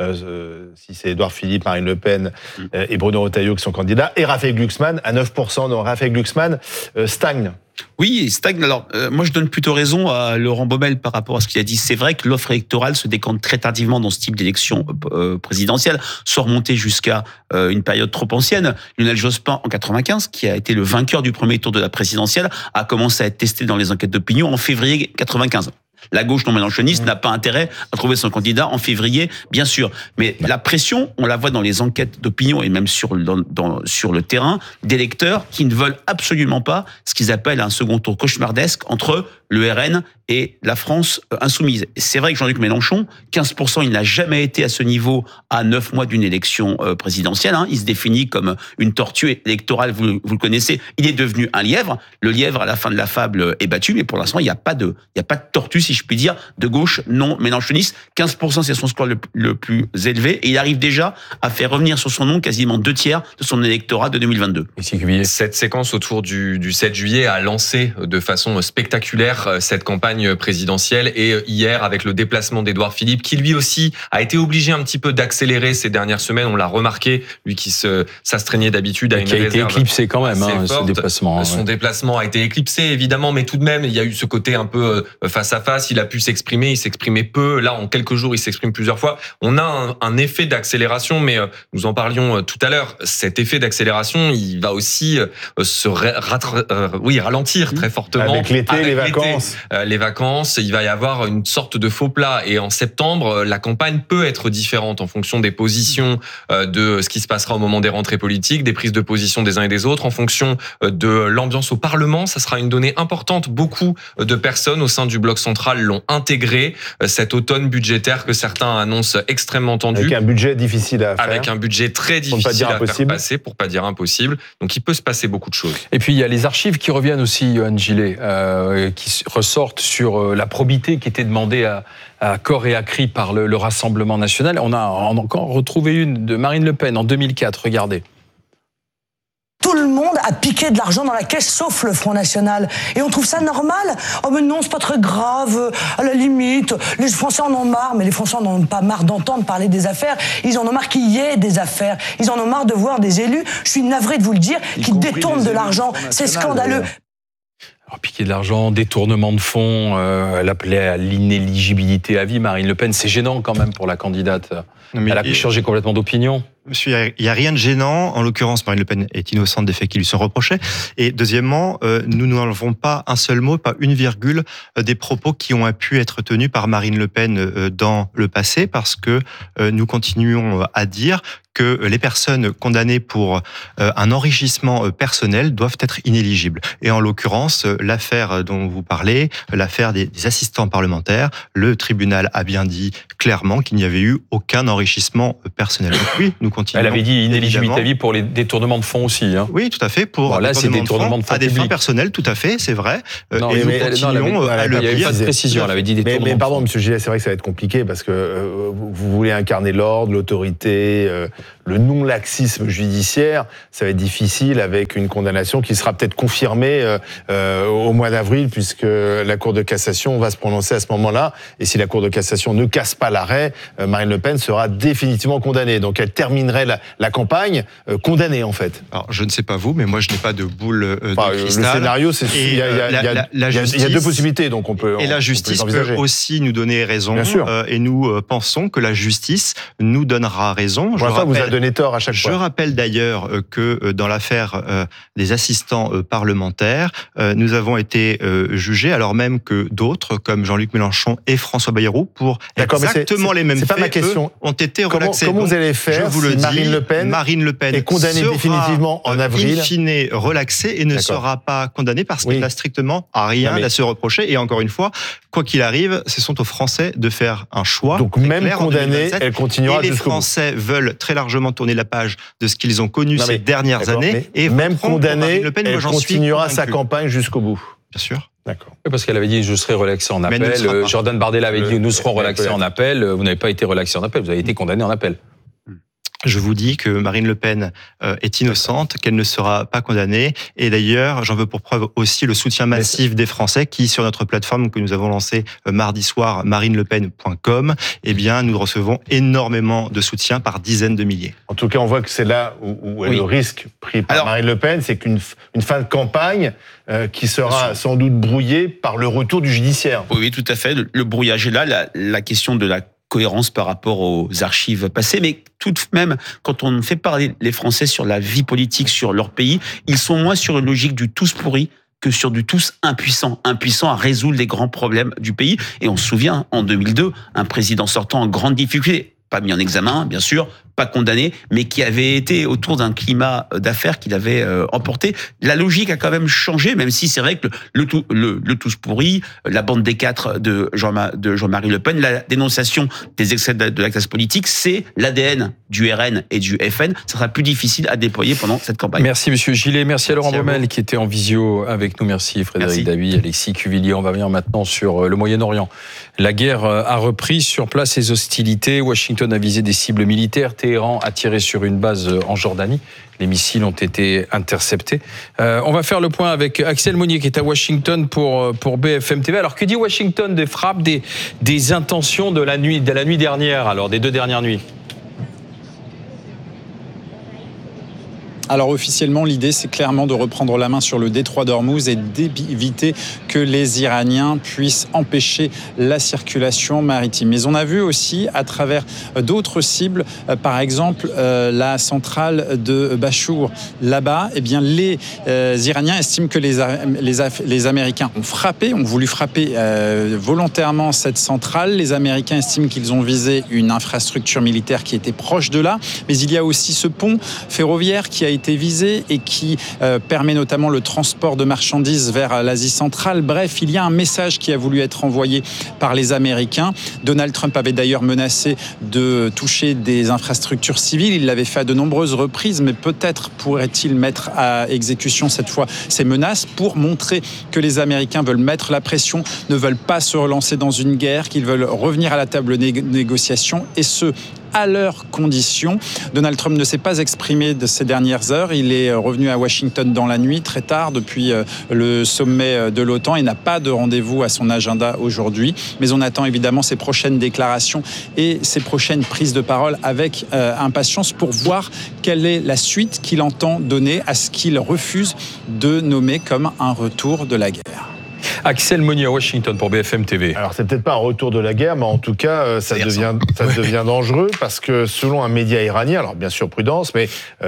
si c'est Édouard Philippe, Marine Le Pen et Bruno Retailleau qui sont candidats, et Raphaël Glucksmann à 9%. Donc Raphaël Glucksmann stagne. Oui, il stagne. Alors, moi, je donne plutôt raison à Laurent Baumel par rapport à ce qu'il a dit. C'est vrai que l'offre électorale se décante très tardivement dans ce type d'élection présidentielle, sans remonter jusqu'à une période trop ancienne. Lionel Jospin, en 95, qui a été le vainqueur du premier tour de la présidentielle, a commencé à être testé dans les enquêtes d'opinion en février 95. La gauche non mélenchoniste n'a pas intérêt à trouver son candidat en février, bien sûr. Mais la pression, on la voit dans les enquêtes d'opinion et même sur le terrain, d'électeurs qui ne veulent absolument pas ce qu'ils appellent un second tour cauchemardesque entre le RN et la France insoumise. C'est vrai que Jean-Luc Mélenchon, 15%, il n'a jamais été à ce niveau à 9 mois d'une élection présidentielle. Il se définit comme une tortue électorale, vous le connaissez. Il est devenu un lièvre. Le lièvre, à la fin de la fable, est battu, mais pour l'instant, il n'y a pas de tortue, si je puis dire, de gauche non mélenchoniste. 15%, c'est son score le plus élevé. Et il arrive déjà à faire revenir sur son nom quasiment 2/3 de son électorat de 2022. Cette séquence autour du 7 juillet a lancé de façon spectaculaire cette campagne présidentielle, et hier avec le déplacement d'Édouard Philippe, qui lui aussi a été obligé un petit peu d'accélérer ces dernières semaines. On l'a remarqué, lui qui s'astreignait d'habitude à une réserve. Qui a été éclipsé quand même, ce déplacement. Son déplacement a été éclipsé, évidemment, mais tout de même, il y a eu ce côté un peu face à face. Il a pu s'exprimer, il s'exprimait peu. Là, en quelques jours, il s'exprime plusieurs fois. On a un effet d'accélération, mais nous en parlions tout à l'heure. Cet effet d'accélération, il va aussi ralentir très fortement. Avec l'été, les vacances. Les vacances, il va y avoir une sorte de faux plat. Et en septembre, la campagne peut être différente en fonction des positions de ce qui se passera au moment des rentrées politiques, des prises de position des uns et des autres, en fonction de l'ambiance au Parlement. Ça sera une donnée importante. Beaucoup de personnes au sein du bloc central l'ont intégré, cet automne budgétaire que certains annoncent extrêmement tendu. Avec un budget difficile à faire. Avec un budget très difficile à faire passer, pour pas dire impossible. Donc il peut se passer beaucoup de choses. Et puis il y a les archives qui reviennent aussi, Johan Gillet, qui ressortent sur la probité qui était demandée à corps et à cri par le Rassemblement national. On a encore retrouvé une de Marine Le Pen en 2004, regardez. Tout le monde a piqué de l'argent dans la caisse, sauf le Front National. Et on trouve ça normal. Oh mais non, c'est pas très grave. À la limite, les Français en ont marre. Mais les Français en ont pas marre d'entendre parler des affaires. Ils en ont marre qu'il y ait des affaires. Ils en ont marre de voir des élus, je suis navré de vous le dire, qui détournent de l'argent. C'est scandaleux. Alors, piquer de l'argent, détournement de fonds, elle appelait à l'inéligibilité à vie, Marine Le Pen. C'est gênant quand même pour la candidate. Elle a changé complètement d'opinion. Monsieur, il n'y a rien de gênant. En l'occurrence, Marine Le Pen est innocente des faits qui lui sont reprochés. Et deuxièmement, nous n'enlevons pas un seul mot, pas une virgule des propos qui ont pu être tenus par Marine Le Pen dans le passé, parce que nous continuons à dire que les personnes condamnées pour un enrichissement personnel doivent être inéligibles. Et en l'occurrence, l'affaire dont vous parlez, l'affaire des assistants parlementaires, le tribunal a bien dit clairement qu'il n'y avait eu aucun enrichissement personnel. Donc oui, nous continuons. Elle avait dit inéligibilité à vie pour les détournements de fonds aussi. Hein. Oui, tout à fait. Pour là, c'est détournement de fonds à des fins personnelles, tout à fait, c'est vrai. Non, et nous continuons à le dire. Il n'y avait pas de précision. Elle avait dit détournement. Mais pardon, Monsieur Gillet, c'est vrai que ça va être compliqué parce que vous voulez incarner l'ordre, l'autorité, le non-laxisme judiciaire. Ça va être difficile avec une condamnation qui sera peut-être confirmée au mois d'avril, puisque la Cour de cassation va se prononcer à ce moment-là. Et si la Cour de cassation ne casse pas l'arrêt, Marine Le Pen sera définitivement condamnée. Donc elle terminerait la campagne condamnée, en fait. Alors, je ne sais pas vous, mais moi, je n'ai pas de boule de cristal. Le scénario, c'est il y a deux possibilités, donc on peut. Et la justice peut aussi nous donner raison. Bien sûr. Et nous pensons que la justice nous donnera raison. Pour l'instant, vous avez donné tort à chaque fois. Je rappelle d'ailleurs que dans l'affaire des assistants parlementaires, nous avons été jugés, alors même que d'autres, comme Jean-Luc Mélenchon et François Bayrou, pour exactement les mêmes faits, ma question. Ont été relaxés. Comment vous allez faire si Marine Le Pen est condamnée définitivement en avril, in fine relaxée et ne sera pas condamnée parce qu'elle n'a strictement rien à se reprocher. Et encore une fois, quoi qu'il arrive, ce sont aux Français de faire un choix. Donc même condamnée, elle continuera jusqu'au bout. Et les Français veulent très largement tourner la page de ce qu'ils ont connu ces dernières années. Et même condamnée, elle continuera sa campagne jusqu'au bout. Bien sûr. D'accord. Parce qu'elle avait dit je serai relaxé en appel. Jordan Bardella avait dit nous serons relaxés en appel. Vous n'avez pas été relaxé en appel. Vous avez été condamné en appel. Je vous dis que Marine Le Pen est innocente, qu'elle ne sera pas condamnée. Et d'ailleurs, j'en veux pour preuve aussi le soutien massif des Français qui, sur notre plateforme que nous avons lancée mardi soir, marinelepen.com, eh bien, nous recevons énormément de soutien par dizaines de milliers. En tout cas, on voit que c'est là où est le risque pris par Marine Le Pen, c'est qu'une fin de campagne qui sera sans doute brouillée par le retour du judiciaire. Oui, tout à fait. Le brouillage est là. La question de la cohérence par rapport aux archives passées, mais tout de même, quand on fait parler les Français sur la vie politique, sur leur pays, ils sont moins sur une logique du tous pourri que sur du tous impuissant à résoudre les grands problèmes du pays. Et on se souvient, en 2002, un président sortant en grande difficulté, pas mis en examen, bien sûr, pas condamné, mais qui avait été autour d'un climat d'affaires qu'il avait emporté. La logique a quand même changé, même si c'est vrai que le tous pourri, la bande des quatre de Jean-Marie Le Pen, la dénonciation des excès de la classe politique, c'est l'ADN du RN et du FN. Ça sera plus difficile à déployer pendant cette campagne. Merci Monsieur Gillet, merci à Laurent Baumel qui était en visio avec nous. Merci Frédéric Dabi, Alexis Cuvillier. On va venir maintenant sur le Moyen-Orient. La guerre a repris sur place les hostilités. Washington a visé des cibles militaires. Téhéran a tiré sur une base en Jordanie. Les missiles ont été interceptés. On va faire le point avec Axel Monnier qui est à Washington pour BFM TV. Alors que dit Washington des frappes, des intentions de la nuit dernière, alors des 2 dernières nuits? Alors officiellement, l'idée, c'est clairement de reprendre la main sur le détroit d'Ormuz et d'éviter que les Iraniens puissent empêcher la circulation maritime. Mais on a vu aussi, à travers d'autres cibles, par exemple la centrale de Bachour. Là-bas, eh bien, les Iraniens estiment que les Américains ont voulu frapper volontairement cette centrale. Les Américains estiment qu'ils ont visé une infrastructure militaire qui était proche de là. Mais il y a aussi ce pont ferroviaire qui a été visé et qui permet notamment le transport de marchandises vers l'Asie centrale. Bref, il y a un message qui a voulu être envoyé par les Américains. Donald Trump avait d'ailleurs menacé de toucher des infrastructures civiles. Il l'avait fait à de nombreuses reprises, mais peut-être pourrait-il mettre à exécution cette fois ces menaces pour montrer que les Américains veulent mettre la pression, ne veulent pas se relancer dans une guerre, qu'ils veulent revenir à la table de négociation et ce, à leurs conditions. Donald Trump ne s'est pas exprimé de ces dernières heures. Il est revenu à Washington dans la nuit, très tard, depuis le sommet de l'OTAN. Il n'a pas de rendez-vous à son agenda aujourd'hui. Mais on attend évidemment ses prochaines déclarations et ses prochaines prises de parole avec impatience pour voir quelle est la suite qu'il entend donner à ce qu'il refuse de nommer comme un retour de la guerre. Axel Monnier à Washington pour BFM TV. Alors c'est peut-être pas un retour de la guerre, mais en tout cas ça devient dangereux parce que selon un média iranien, alors bien sûr prudence, mais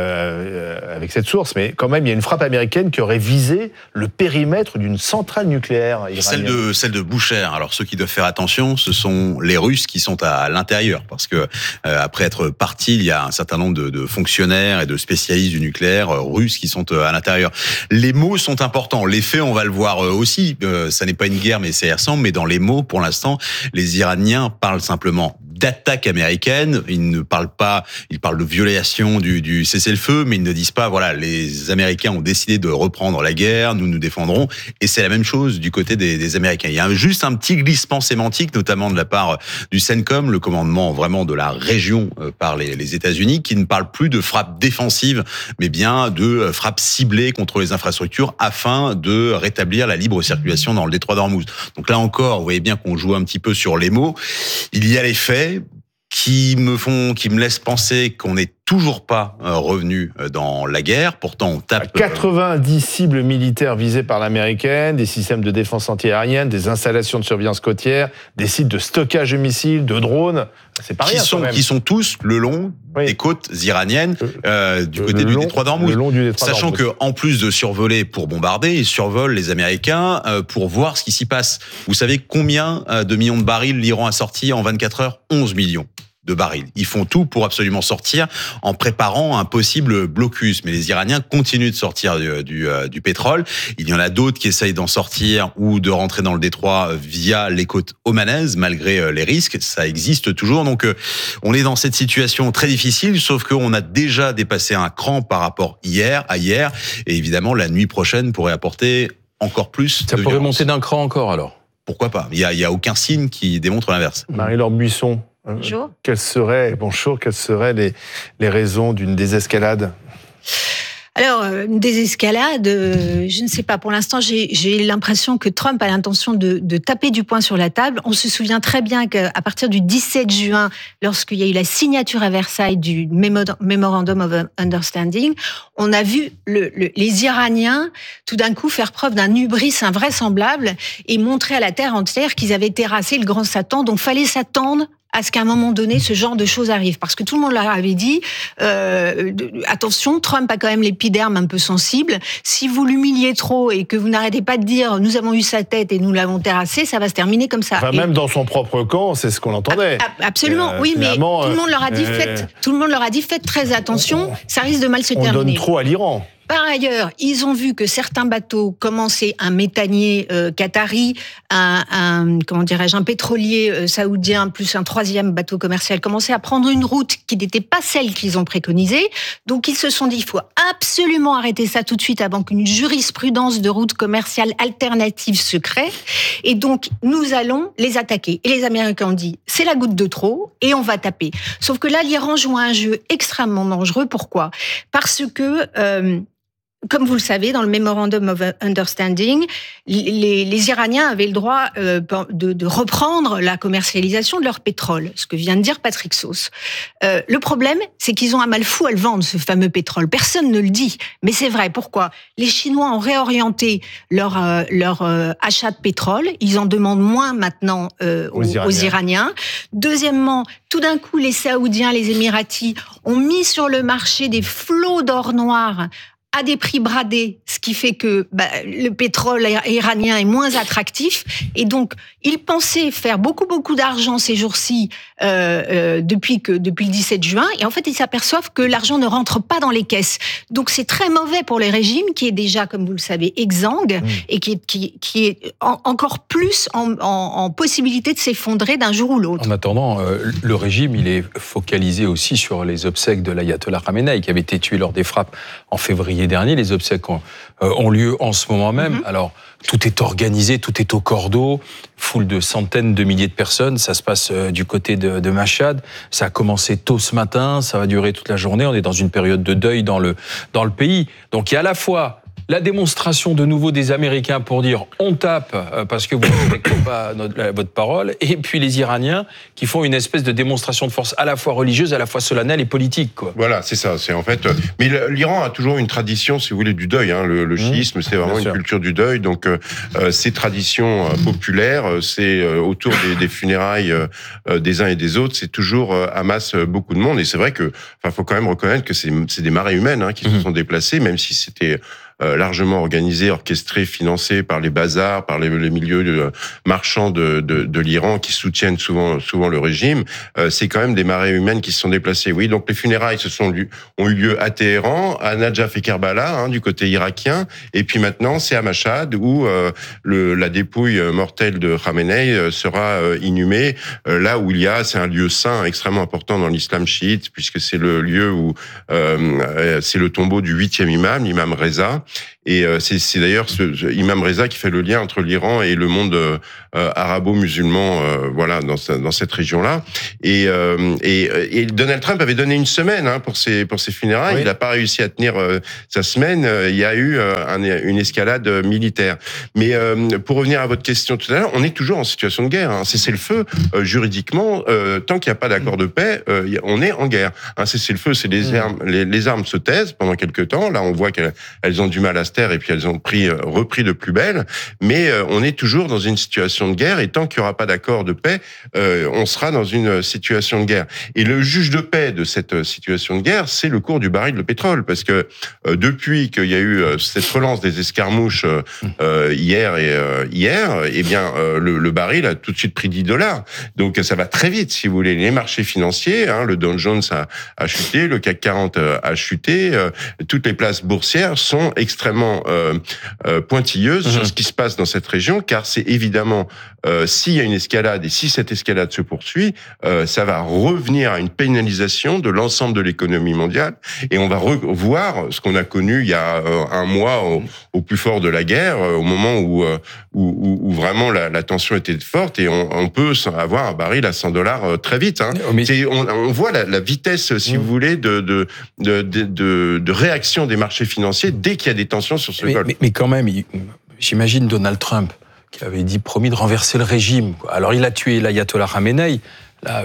avec cette source, mais quand même il y a une frappe américaine qui aurait visé le périmètre d'une centrale nucléaire iranienne. Celle de Boucher. Alors ceux qui doivent faire attention, ce sont les Russes qui sont à l'intérieur, parce que après être partis, il y a un certain nombre de fonctionnaires et de spécialistes du nucléaire russes qui sont à l'intérieur. Les mots sont importants. Les faits, on va le voir aussi. Ça n'est pas une guerre, mais ça y ressemble. Mais dans les mots, pour l'instant, les Iraniens parlent simplement d'attaque américaine. Ils ne parlent pas, ils parlent de violation du cessez-le-feu, mais ils ne disent pas, voilà, les Américains ont décidé de reprendre la guerre, nous nous défendrons. Et c'est la même chose du côté des Américains. Il y a juste un petit glissement sémantique, notamment de la part du CENTCOM, le commandement vraiment de la région par les États-Unis, qui ne parle plus de frappe défensive, mais bien de frappe ciblée contre les infrastructures afin de rétablir la libre circulation dans le détroit d'Ormuz. Donc là encore, vous voyez bien qu'on joue un petit peu sur les mots. Il y a les faits qui me laissent penser qu'on n'est toujours pas revenu dans la guerre. Pourtant, on tape 90 cibles militaires visées par l'américaine, des systèmes de défense anti-aérienne, des installations de surveillance côtière, des sites de stockage de missiles, de drones. C'est pas rien. Qui sont tous le long des côtes iraniennes, du côté du détroit d'Ormuz. Sachant que, en plus de survoler pour bombarder, ils survolent les Américains pour voir ce qui s'y passe. Vous savez combien de millions de barils l'Iran a sorti en 24 heures? 11 millions. De barils. Ils font tout pour absolument sortir en préparant un possible blocus. Mais les Iraniens continuent de sortir du pétrole. Il y en a d'autres qui essayent d'en sortir ou de rentrer dans le détroit via les côtes omanaises, malgré les risques. Ça existe toujours. Donc, on est dans cette situation très difficile, sauf qu'on a déjà dépassé un cran par rapport à hier. Et évidemment, la nuit prochaine pourrait apporter encore plus Ça pourrait monter d'un cran encore, alors? Pourquoi pas? Il y a aucun signe qui démontre l'inverse. Marie-Laure Buisson. Bonjour. Quelles seraient les raisons d'une désescalade? Alors, une désescalade, je ne sais pas. Pour l'instant, j'ai l'impression que Trump a l'intention de taper du poing sur la table. On se souvient très bien qu'à partir du 17 juin, lorsqu'il y a eu la signature à Versailles du Memorandum of Understanding, on a vu les Iraniens, tout d'un coup, faire preuve d'un hubris invraisemblable et montrer à la terre entière qu'ils avaient terrassé le grand Satan. Donc, fallait s'attendre à ce qu'à un moment donné, ce genre de choses arrive. Parce que tout le monde leur avait dit, attention, Trump a quand même l'épiderme un peu sensible. Si vous l'humiliez trop et que vous n'arrêtez pas de dire, nous avons eu sa tête et nous l'avons terrassé, ça va se terminer comme ça. Enfin, même dans son propre camp, c'est ce qu'on entendait. Absolument, oui, mais tout le monde leur a dit, faites très attention, ça risque de mal se terminer. On donne trop à l'Iran. Par ailleurs, ils ont vu que certains bateaux commençaient, un méthanier qatari, un pétrolier saoudien, plus un troisième bateau commercial, commençaient à prendre une route qui n'était pas celle qu'ils ont préconisée. Donc ils se sont dit, il faut absolument arrêter ça tout de suite avant qu'une jurisprudence de route commerciale alternative se crée. Et donc nous allons les attaquer. Et les Américains ont dit, c'est la goutte de trop et on va taper. Sauf que là, l'Iran joue un jeu extrêmement dangereux. Pourquoi ? Parce que comme vous le savez, dans le Memorandum of Understanding, les Iraniens avaient le droit de reprendre la commercialisation de leur pétrole, ce que vient de dire Patrick Sauce. Le problème, c'est qu'ils ont un mal fou à le vendre, ce fameux pétrole. Personne ne le dit, mais c'est vrai. Pourquoi ? Les Chinois ont réorienté leur achat de pétrole. Ils en demandent moins maintenant aux Iraniens. Deuxièmement, tout d'un coup, les Saoudiens, les Émiratis ont mis sur le marché des flots d'or noir à des prix bradés, ce qui fait que le pétrole iranien est moins attractif. Et donc, ils pensaient faire beaucoup d'argent ces jours-ci depuis le 17 juin. Et en fait, ils s'aperçoivent que l'argent ne rentre pas dans les caisses. Donc, c'est très mauvais pour les régimes, qui est déjà, comme vous le savez, exsangue et qui est encore plus en possibilité de s'effondrer d'un jour ou l'autre. En attendant, le régime, il est focalisé aussi sur les obsèques de l'ayatollah Khamenei, qui avait été tué lors des frappes en février dernier. Les obsèques ont lieu en ce moment même. Alors, tout est organisé, tout est au cordeau, foule de centaines de milliers de personnes. Ça se passe du côté de Mashhad. Ça a commencé tôt ce matin, ça va durer toute la journée. On est dans une période de deuil dans le pays. Donc, il y a à la fois La démonstration de nouveau des Américains pour dire on tape parce que vous ne respectez pas votre parole, et puis les Iraniens qui font une espèce de démonstration de force à la fois religieuse, à la fois solennelle et politique, quoi. Voilà, c'est ça. C'est en fait. Mais l'Iran a toujours une tradition, si vous voulez, du deuil. Hein. Le chiisme, c'est vraiment une culture du deuil. Donc, ces traditions populaires, c'est autour des funérailles des uns et des autres, c'est toujours amasse beaucoup de monde. Et c'est vrai que, faut quand même reconnaître que c'est des marées humaines qui se sont déplacées, même si c'était largement organisé, orchestré, financé par les bazars, par les milieux marchands de l'Iran qui soutiennent souvent le régime. C'est quand même des marées humaines qui se sont déplacées. Oui, donc les funérailles ont eu lieu à Téhéran, à Najaf et Kerbala, du côté irakien, et puis maintenant c'est à Mashhad où la dépouille mortelle de Khamenei sera inhumée. Là où c'est un lieu saint extrêmement important dans l'islam chiite, puisque c'est le lieu où c'est le tombeau du 8e imam, l'imam Reza. Et c'est d'ailleurs ce imam Reza qui fait le lien entre l'Iran et le monde arabo-musulman, dans cette région-là. Et Donald Trump avait donné une semaine pour ses funérailles. Oui. Il n'a pas réussi à tenir sa semaine. Il y a eu une escalade militaire. Mais pour revenir à votre question tout à l'heure, on est toujours en situation de guerre. Cessez-le-feu, juridiquement, tant qu'il n'y a pas d'accord de paix, on est en guerre. Cessez-le-feu, c'est les armes se taisent pendant quelques temps. Là, on voit qu'elles ont du mal à se taire et puis elles ont repris de plus belle. Mais on est toujours dans une situation de guerre et tant qu'il n'y aura pas d'accord de paix, on sera dans une situation de guerre. Et le juge de paix de cette situation de guerre, c'est le cours du baril de pétrole, parce que depuis qu'il y a eu cette relance des escarmouches hier, eh bien le baril a tout de suite pris $10. Donc ça va très vite, si vous voulez. Les marchés financiers, le Dow Jones a chuté, le CAC 40 a chuté, toutes les places boursières sont extrêmement pointilleuses sur ce qui se passe dans cette région, car c'est évidemment s'il y a une escalade et si cette escalade se poursuit, ça va revenir à une pénalisation de l'ensemble de l'économie mondiale et on va revoir ce qu'on a connu il y a un mois au plus fort de la guerre, au moment où vraiment la tension était forte et on peut avoir un baril à $100 très vite. On voit la vitesse, si vous voulez, de réaction des marchés financiers dès qu'il y a des tensions sur ce golfe. Mais quand même, j'imagine Donald Trump qui avait promis de renverser le régime. Alors il a tué l'ayatollah Khamenei. Là,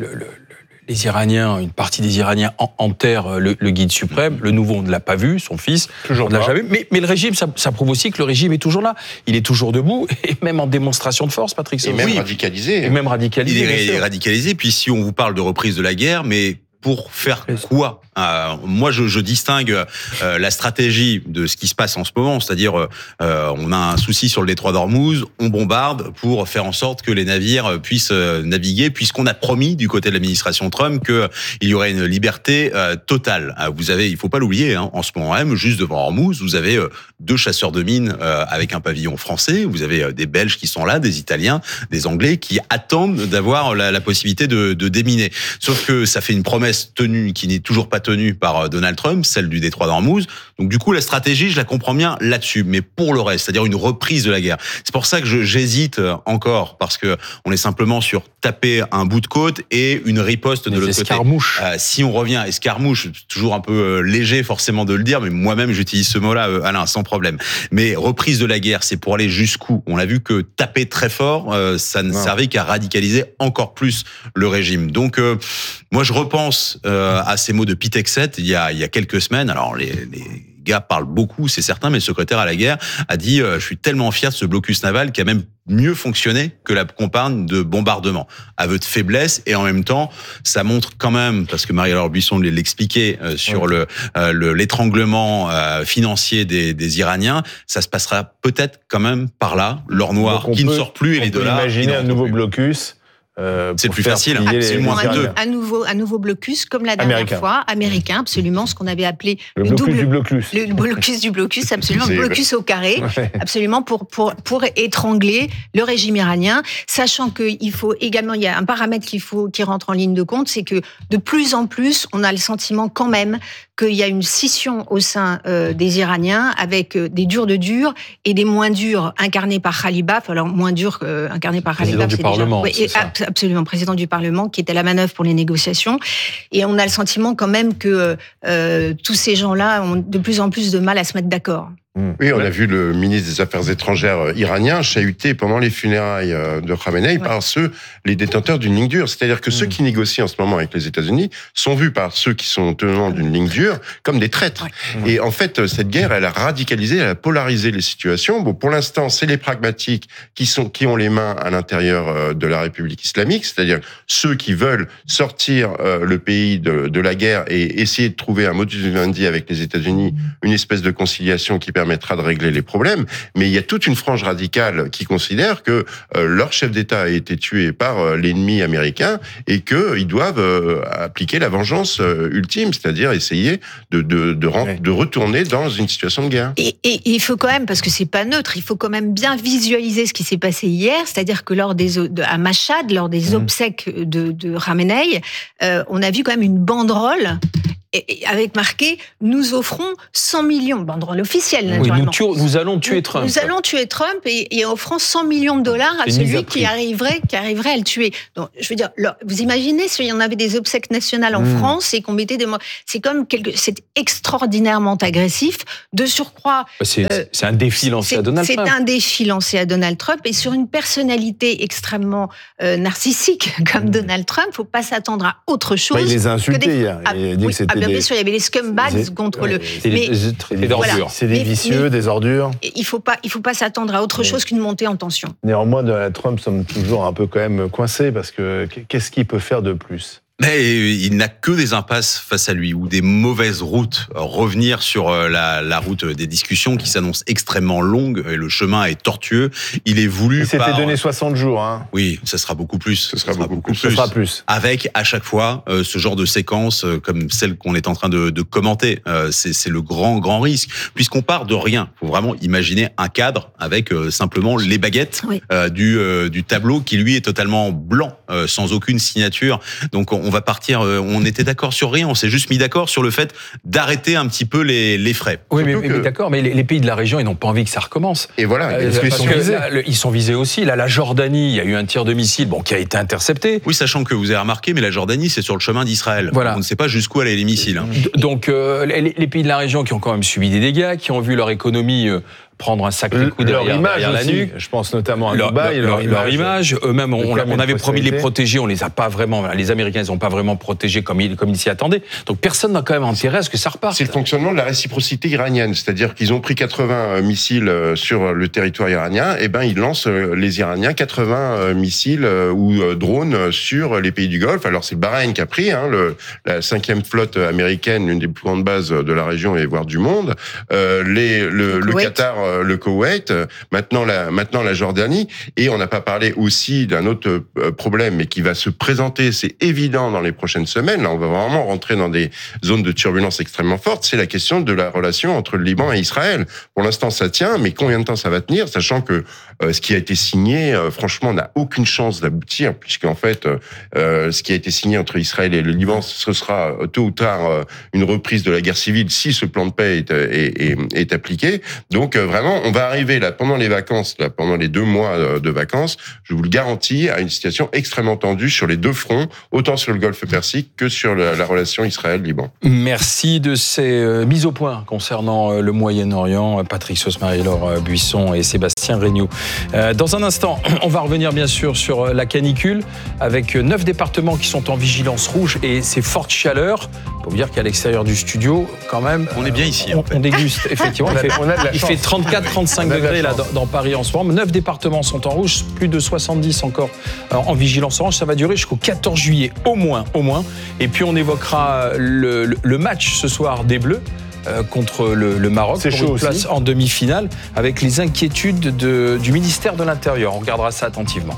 les Iraniens, une partie des Iraniens enterrent le guide suprême. Le nouveau, on ne l'a pas vu, son fils. On ne l'a jamais vu. Mais le régime, ça prouve aussi que le régime est toujours là. Il est toujours debout, et même en démonstration de force, Patrick. Et même radicalisé. Et même radicalisé. Il est radicalisé. Puis si on vous parle de reprise de la guerre, mais pour faire quoi ? Moi, je distingue la stratégie de ce qui se passe en ce moment, c'est-à-dire on a un souci sur le détroit d'Ormuz, on bombarde pour faire en sorte que les navires puissent naviguer, puisqu'on a promis du côté de l'administration Trump qu'il y aurait une liberté totale. Il faut pas l'oublier, en ce moment même, juste devant Ormuz, vous avez 2 chasseurs de mines avec un pavillon français, vous avez des Belges qui sont là, des Italiens, des Anglais qui attendent d'avoir la possibilité de déminer. Sauf que ça fait une promesse tenue qui n'est toujours pas tenue par Donald Trump, celle du détroit d'Ormuz. Donc du coup, la stratégie, je la comprends bien là-dessus. Mais pour le reste, c'est-à-dire une reprise de la guerre, c'est pour ça que j'hésite encore, parce que on est simplement sur taper un bout de côte et une riposte de l'autre côté. Si on revient à escarmouche, toujours un peu léger forcément de le dire, mais moi-même j'utilise ce mot-là, Alain, sans problème. Mais reprise de la guerre, c'est pour aller jusqu'où ? On a vu que taper très fort, ça ne servait qu'à radicaliser encore plus le régime. Donc moi, je repense à ces mots de Pete Hegseth il y a quelques semaines. Alors les gars parlent beaucoup, c'est certain, mais le secrétaire à la guerre a dit je suis tellement fier de ce blocus naval qui a même mieux fonctionné que la campagne de bombardement. Aveu de faiblesse, et en même temps, ça montre quand même, parce que Marie-Laure Buisson l'expliquait sur l'étranglement financier des Iraniens, ça se passera peut-être quand même par là, l'or noir qui ne sort plus et les dollars. On peut imaginer un nouveau blocus. C'est plus facile, absolument. Un nouveau blocus, comme la dernière fois, américain, absolument, ce qu'on avait appelé le blocus du blocus. Le blocus du blocus, absolument, le blocus au carré, absolument, pour étrangler le régime iranien, sachant qu'il faut également, il y a un paramètre qui rentre en ligne de compte, c'est que de plus en plus, on a le sentiment quand même qu'il y a une scission au sein des Iraniens avec des durs de durs et des moins durs incarnés par Khalibaf. Alors, moins durs incarnés par Khalibaf, c'est Parlement, déjà... Oui, absolument, président du Parlement, qui était à la manœuvre pour les négociations. Et on a le sentiment quand même que tous ces gens-là ont de plus en plus de mal à se mettre d'accord. Oui, on a vu le ministre des Affaires étrangères iranien chahuté pendant les funérailles de Khamenei par les détenteurs d'une ligne dure. C'est-à-dire que ceux qui négocient en ce moment avec les États-Unis sont vus par ceux qui sont tenants d'une ligne dure comme des traîtres. Et en fait, cette guerre, elle a radicalisé, elle a polarisé les situations. Bon, pour l'instant, c'est les pragmatiques qui ont les mains à l'intérieur de la République islamique, c'est-à-dire ceux qui veulent sortir le pays de la guerre et essayer de trouver un modus vivendi avec les États-Unis, une espèce de conciliation qui permettra de régler les problèmes. Mais il y a toute une frange radicale qui considère que leur chef d'État a été tué par l'ennemi américain et qu'ils doivent appliquer la vengeance ultime, c'est-à-dire essayer de retourner dans une situation de guerre. Et il faut quand même, parce que c'est pas neutre, il faut quand même bien visualiser ce qui s'est passé hier, c'est-à-dire que à Machhad, lors des obsèques de Khamenei, on a vu quand même une banderole avec marqué « Nous offrons 100 millions », banderole officielle naturellement. Oui, nous allons tuer Trump. Nous allons tuer Trump et offrant 100 millions de dollars à celui qui arriverait à le tuer. Donc, je veux dire, vous imaginez s'il y en avait des obsèques nationales en France et qu'on mettait c'est extraordinairement agressif. De surcroît, c'est un défi lancé à Donald Trump. C'est un défi lancé à Donald Trump et sur une personnalité extrêmement narcissique comme Donald Trump, faut pas s'attendre à autre chose. Il les a insultés hier. Il a dit que c'était bien sûr, il y avait les scumbags contre le. Des ordures. C'est des vicieux, des ordures. Il faut pas s'attendre à autre chose qu'une montée en tension. Néanmoins, Donald Trump semble toujours un peu quand même coincé parce que qu'est-ce qu'il peut faire de plus ? Mais il n'a que des impasses face à lui ou des mauvaises routes. Revenir sur la route des discussions qui s'annonce extrêmement longue et le chemin est tortueux. Il est voulu. Il s'était donné 60 jours. Hein. Oui, ça sera beaucoup plus. Ce sera plus. Avec à chaque fois ce genre de séquence comme celle qu'on est en train de commenter. C'est le grand risque puisqu'on part de rien. Il faut vraiment imaginer un cadre avec simplement les baguettes du tableau qui lui est totalement blanc, sans aucune signature. Donc on va partir, on était d'accord sur rien, on s'est juste mis d'accord sur le fait d'arrêter un petit peu les frais. Oui, mais d'accord, mais les pays de la région, ils n'ont pas envie que ça recommence. Et voilà, parce qu'ils sont visés. Ils sont visés aussi. Là, la Jordanie, il y a eu un tir de missile qui a été intercepté. Oui, sachant que vous avez remarqué, mais la Jordanie, c'est sur le chemin d'Israël. Voilà. On ne sait pas jusqu'où allaient les missiles. Hein. Donc, les pays de la région qui ont quand même subi des dégâts, qui ont vu leur économie prendre un sacré coup derrière la nuque. Je pense notamment à Dubaï. Leur image. Eux-mêmes, on avait promis de les protéger. On les a pas vraiment. Les Américains, ils n'ont pas vraiment protégés comme ils s'y attendaient. Donc personne n'a quand même intérêt à ce que ça reparte. C'est le fonctionnement de la réciprocité iranienne, c'est-à-dire qu'ils ont pris 80 missiles sur le territoire iranien. Et ben ils lancent les Iraniens 80 missiles ou drones sur les pays du Golfe. Alors c'est le Bahreïn qui a pris la 5e flotte américaine, l'une des plus grandes bases de la région et voire du monde. Le Qatar. Le Koweït, maintenant la Jordanie, et on n'a pas parlé aussi d'un autre problème, mais qui va se présenter, c'est évident dans les prochaines semaines. Là, on va vraiment rentrer dans des zones de turbulence extrêmement fortes. C'est la question de la relation entre le Liban et Israël. Pour l'instant, ça tient, mais combien de temps ça va tenir, sachant que ce qui a été signé, franchement, n'a aucune chance d'aboutir, puisqu'en fait, ce qui a été signé entre Israël et le Liban, ce sera tôt ou tard une reprise de la guerre civile si ce plan de paix est appliqué. Donc vraiment, on va arriver là pendant les vacances, pendant les 2 mois de vacances, je vous le garantis, à une situation extrêmement tendue sur les 2 fronts, autant sur le Golfe Persique que sur la relation Israël-Liban. Merci de ces mises au point concernant le Moyen-Orient, Patrick Sauce, Marie-Laure Buisson et Sébastien Regnault. Dans un instant, on va revenir bien sûr sur la canicule avec 9 départements qui sont en vigilance rouge et ces fortes chaleurs. Pour vous dire qu'à l'extérieur du studio, quand même, on est bien ici. On déguste, effectivement. Il fait 34-35 degrés là, dans Paris en ce moment. 9 départements sont en rouge, plus de 70 encore en vigilance orange. Ça va durer jusqu'au 14 juillet, au moins. Et puis on évoquera le match ce soir des Bleus contre le Maroc pour une place en demi-finale avec les inquiétudes du ministère de l'Intérieur. On regardera ça attentivement.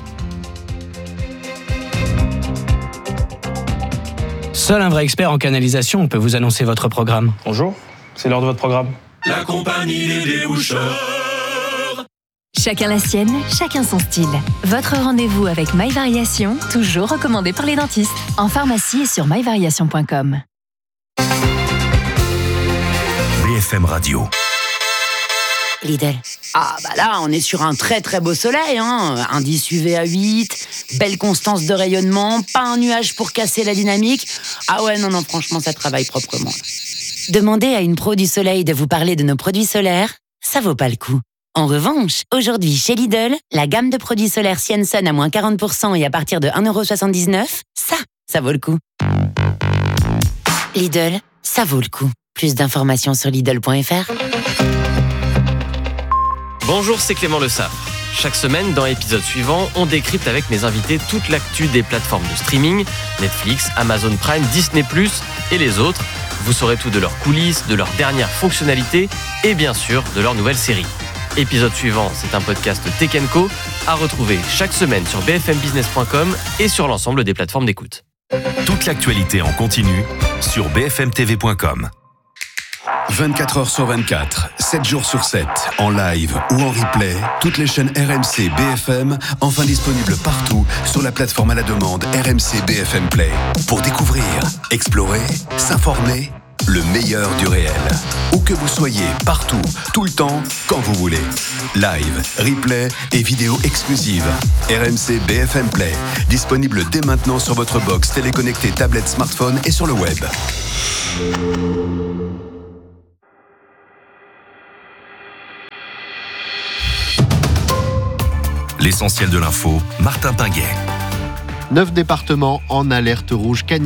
Seul un vrai expert en canalisation peut vous annoncer votre programme. Bonjour, c'est l'heure de votre programme. La compagnie des déboucheurs. Chacun la sienne, chacun son style. Votre rendez-vous avec MyVariation, toujours recommandé par les dentistes. En pharmacie et sur myvariation.com. BFM Radio. Lidl. Ah bah là, on est sur un très très beau soleil, hein. Indice UV à 8, belle constance de rayonnement, pas un nuage pour casser la dynamique. Ah ouais, non, franchement, ça travaille proprement. Demandez à une pro du soleil de vous parler de nos produits solaires. ça vaut pas le coup. En revanche, aujourd'hui chez Lidl, la gamme de produits solaires Sienson à moins 40% et à partir de 1,79€, ça vaut le coup. Lidl, ça vaut le coup. Plus d'informations sur Lidl.fr. Bonjour, c'est Clément Le Saffre. Chaque semaine, dans l'épisode suivant, on décrypte avec mes invités toute l'actu des plateformes de streaming, Netflix, Amazon Prime, Disney+, et les autres. Vous saurez tout de leurs coulisses, de leurs dernières fonctionnalités et bien sûr de leurs nouvelles séries. Épisode suivant, c'est un podcast Tech & Co à retrouver chaque semaine sur bfmbusiness.com et sur l'ensemble des plateformes d'écoute. Toute l'actualité en continu sur bfmtv.com. 24 heures sur 24, 7 jours sur 7, en live ou en replay, toutes les chaînes RMC BFM, enfin disponibles partout sur la plateforme à la demande RMC BFM Play. Pour découvrir, explorer, s'informer, le meilleur du réel. Où que vous soyez, partout, tout le temps, quand vous voulez. Live, replay et vidéos exclusives. RMC BFM Play, disponible dès maintenant sur votre box téléconnectée, tablette, smartphone et sur le web. L'essentiel de l'info, Martin Pinguet. 9 départements en alerte rouge canicule.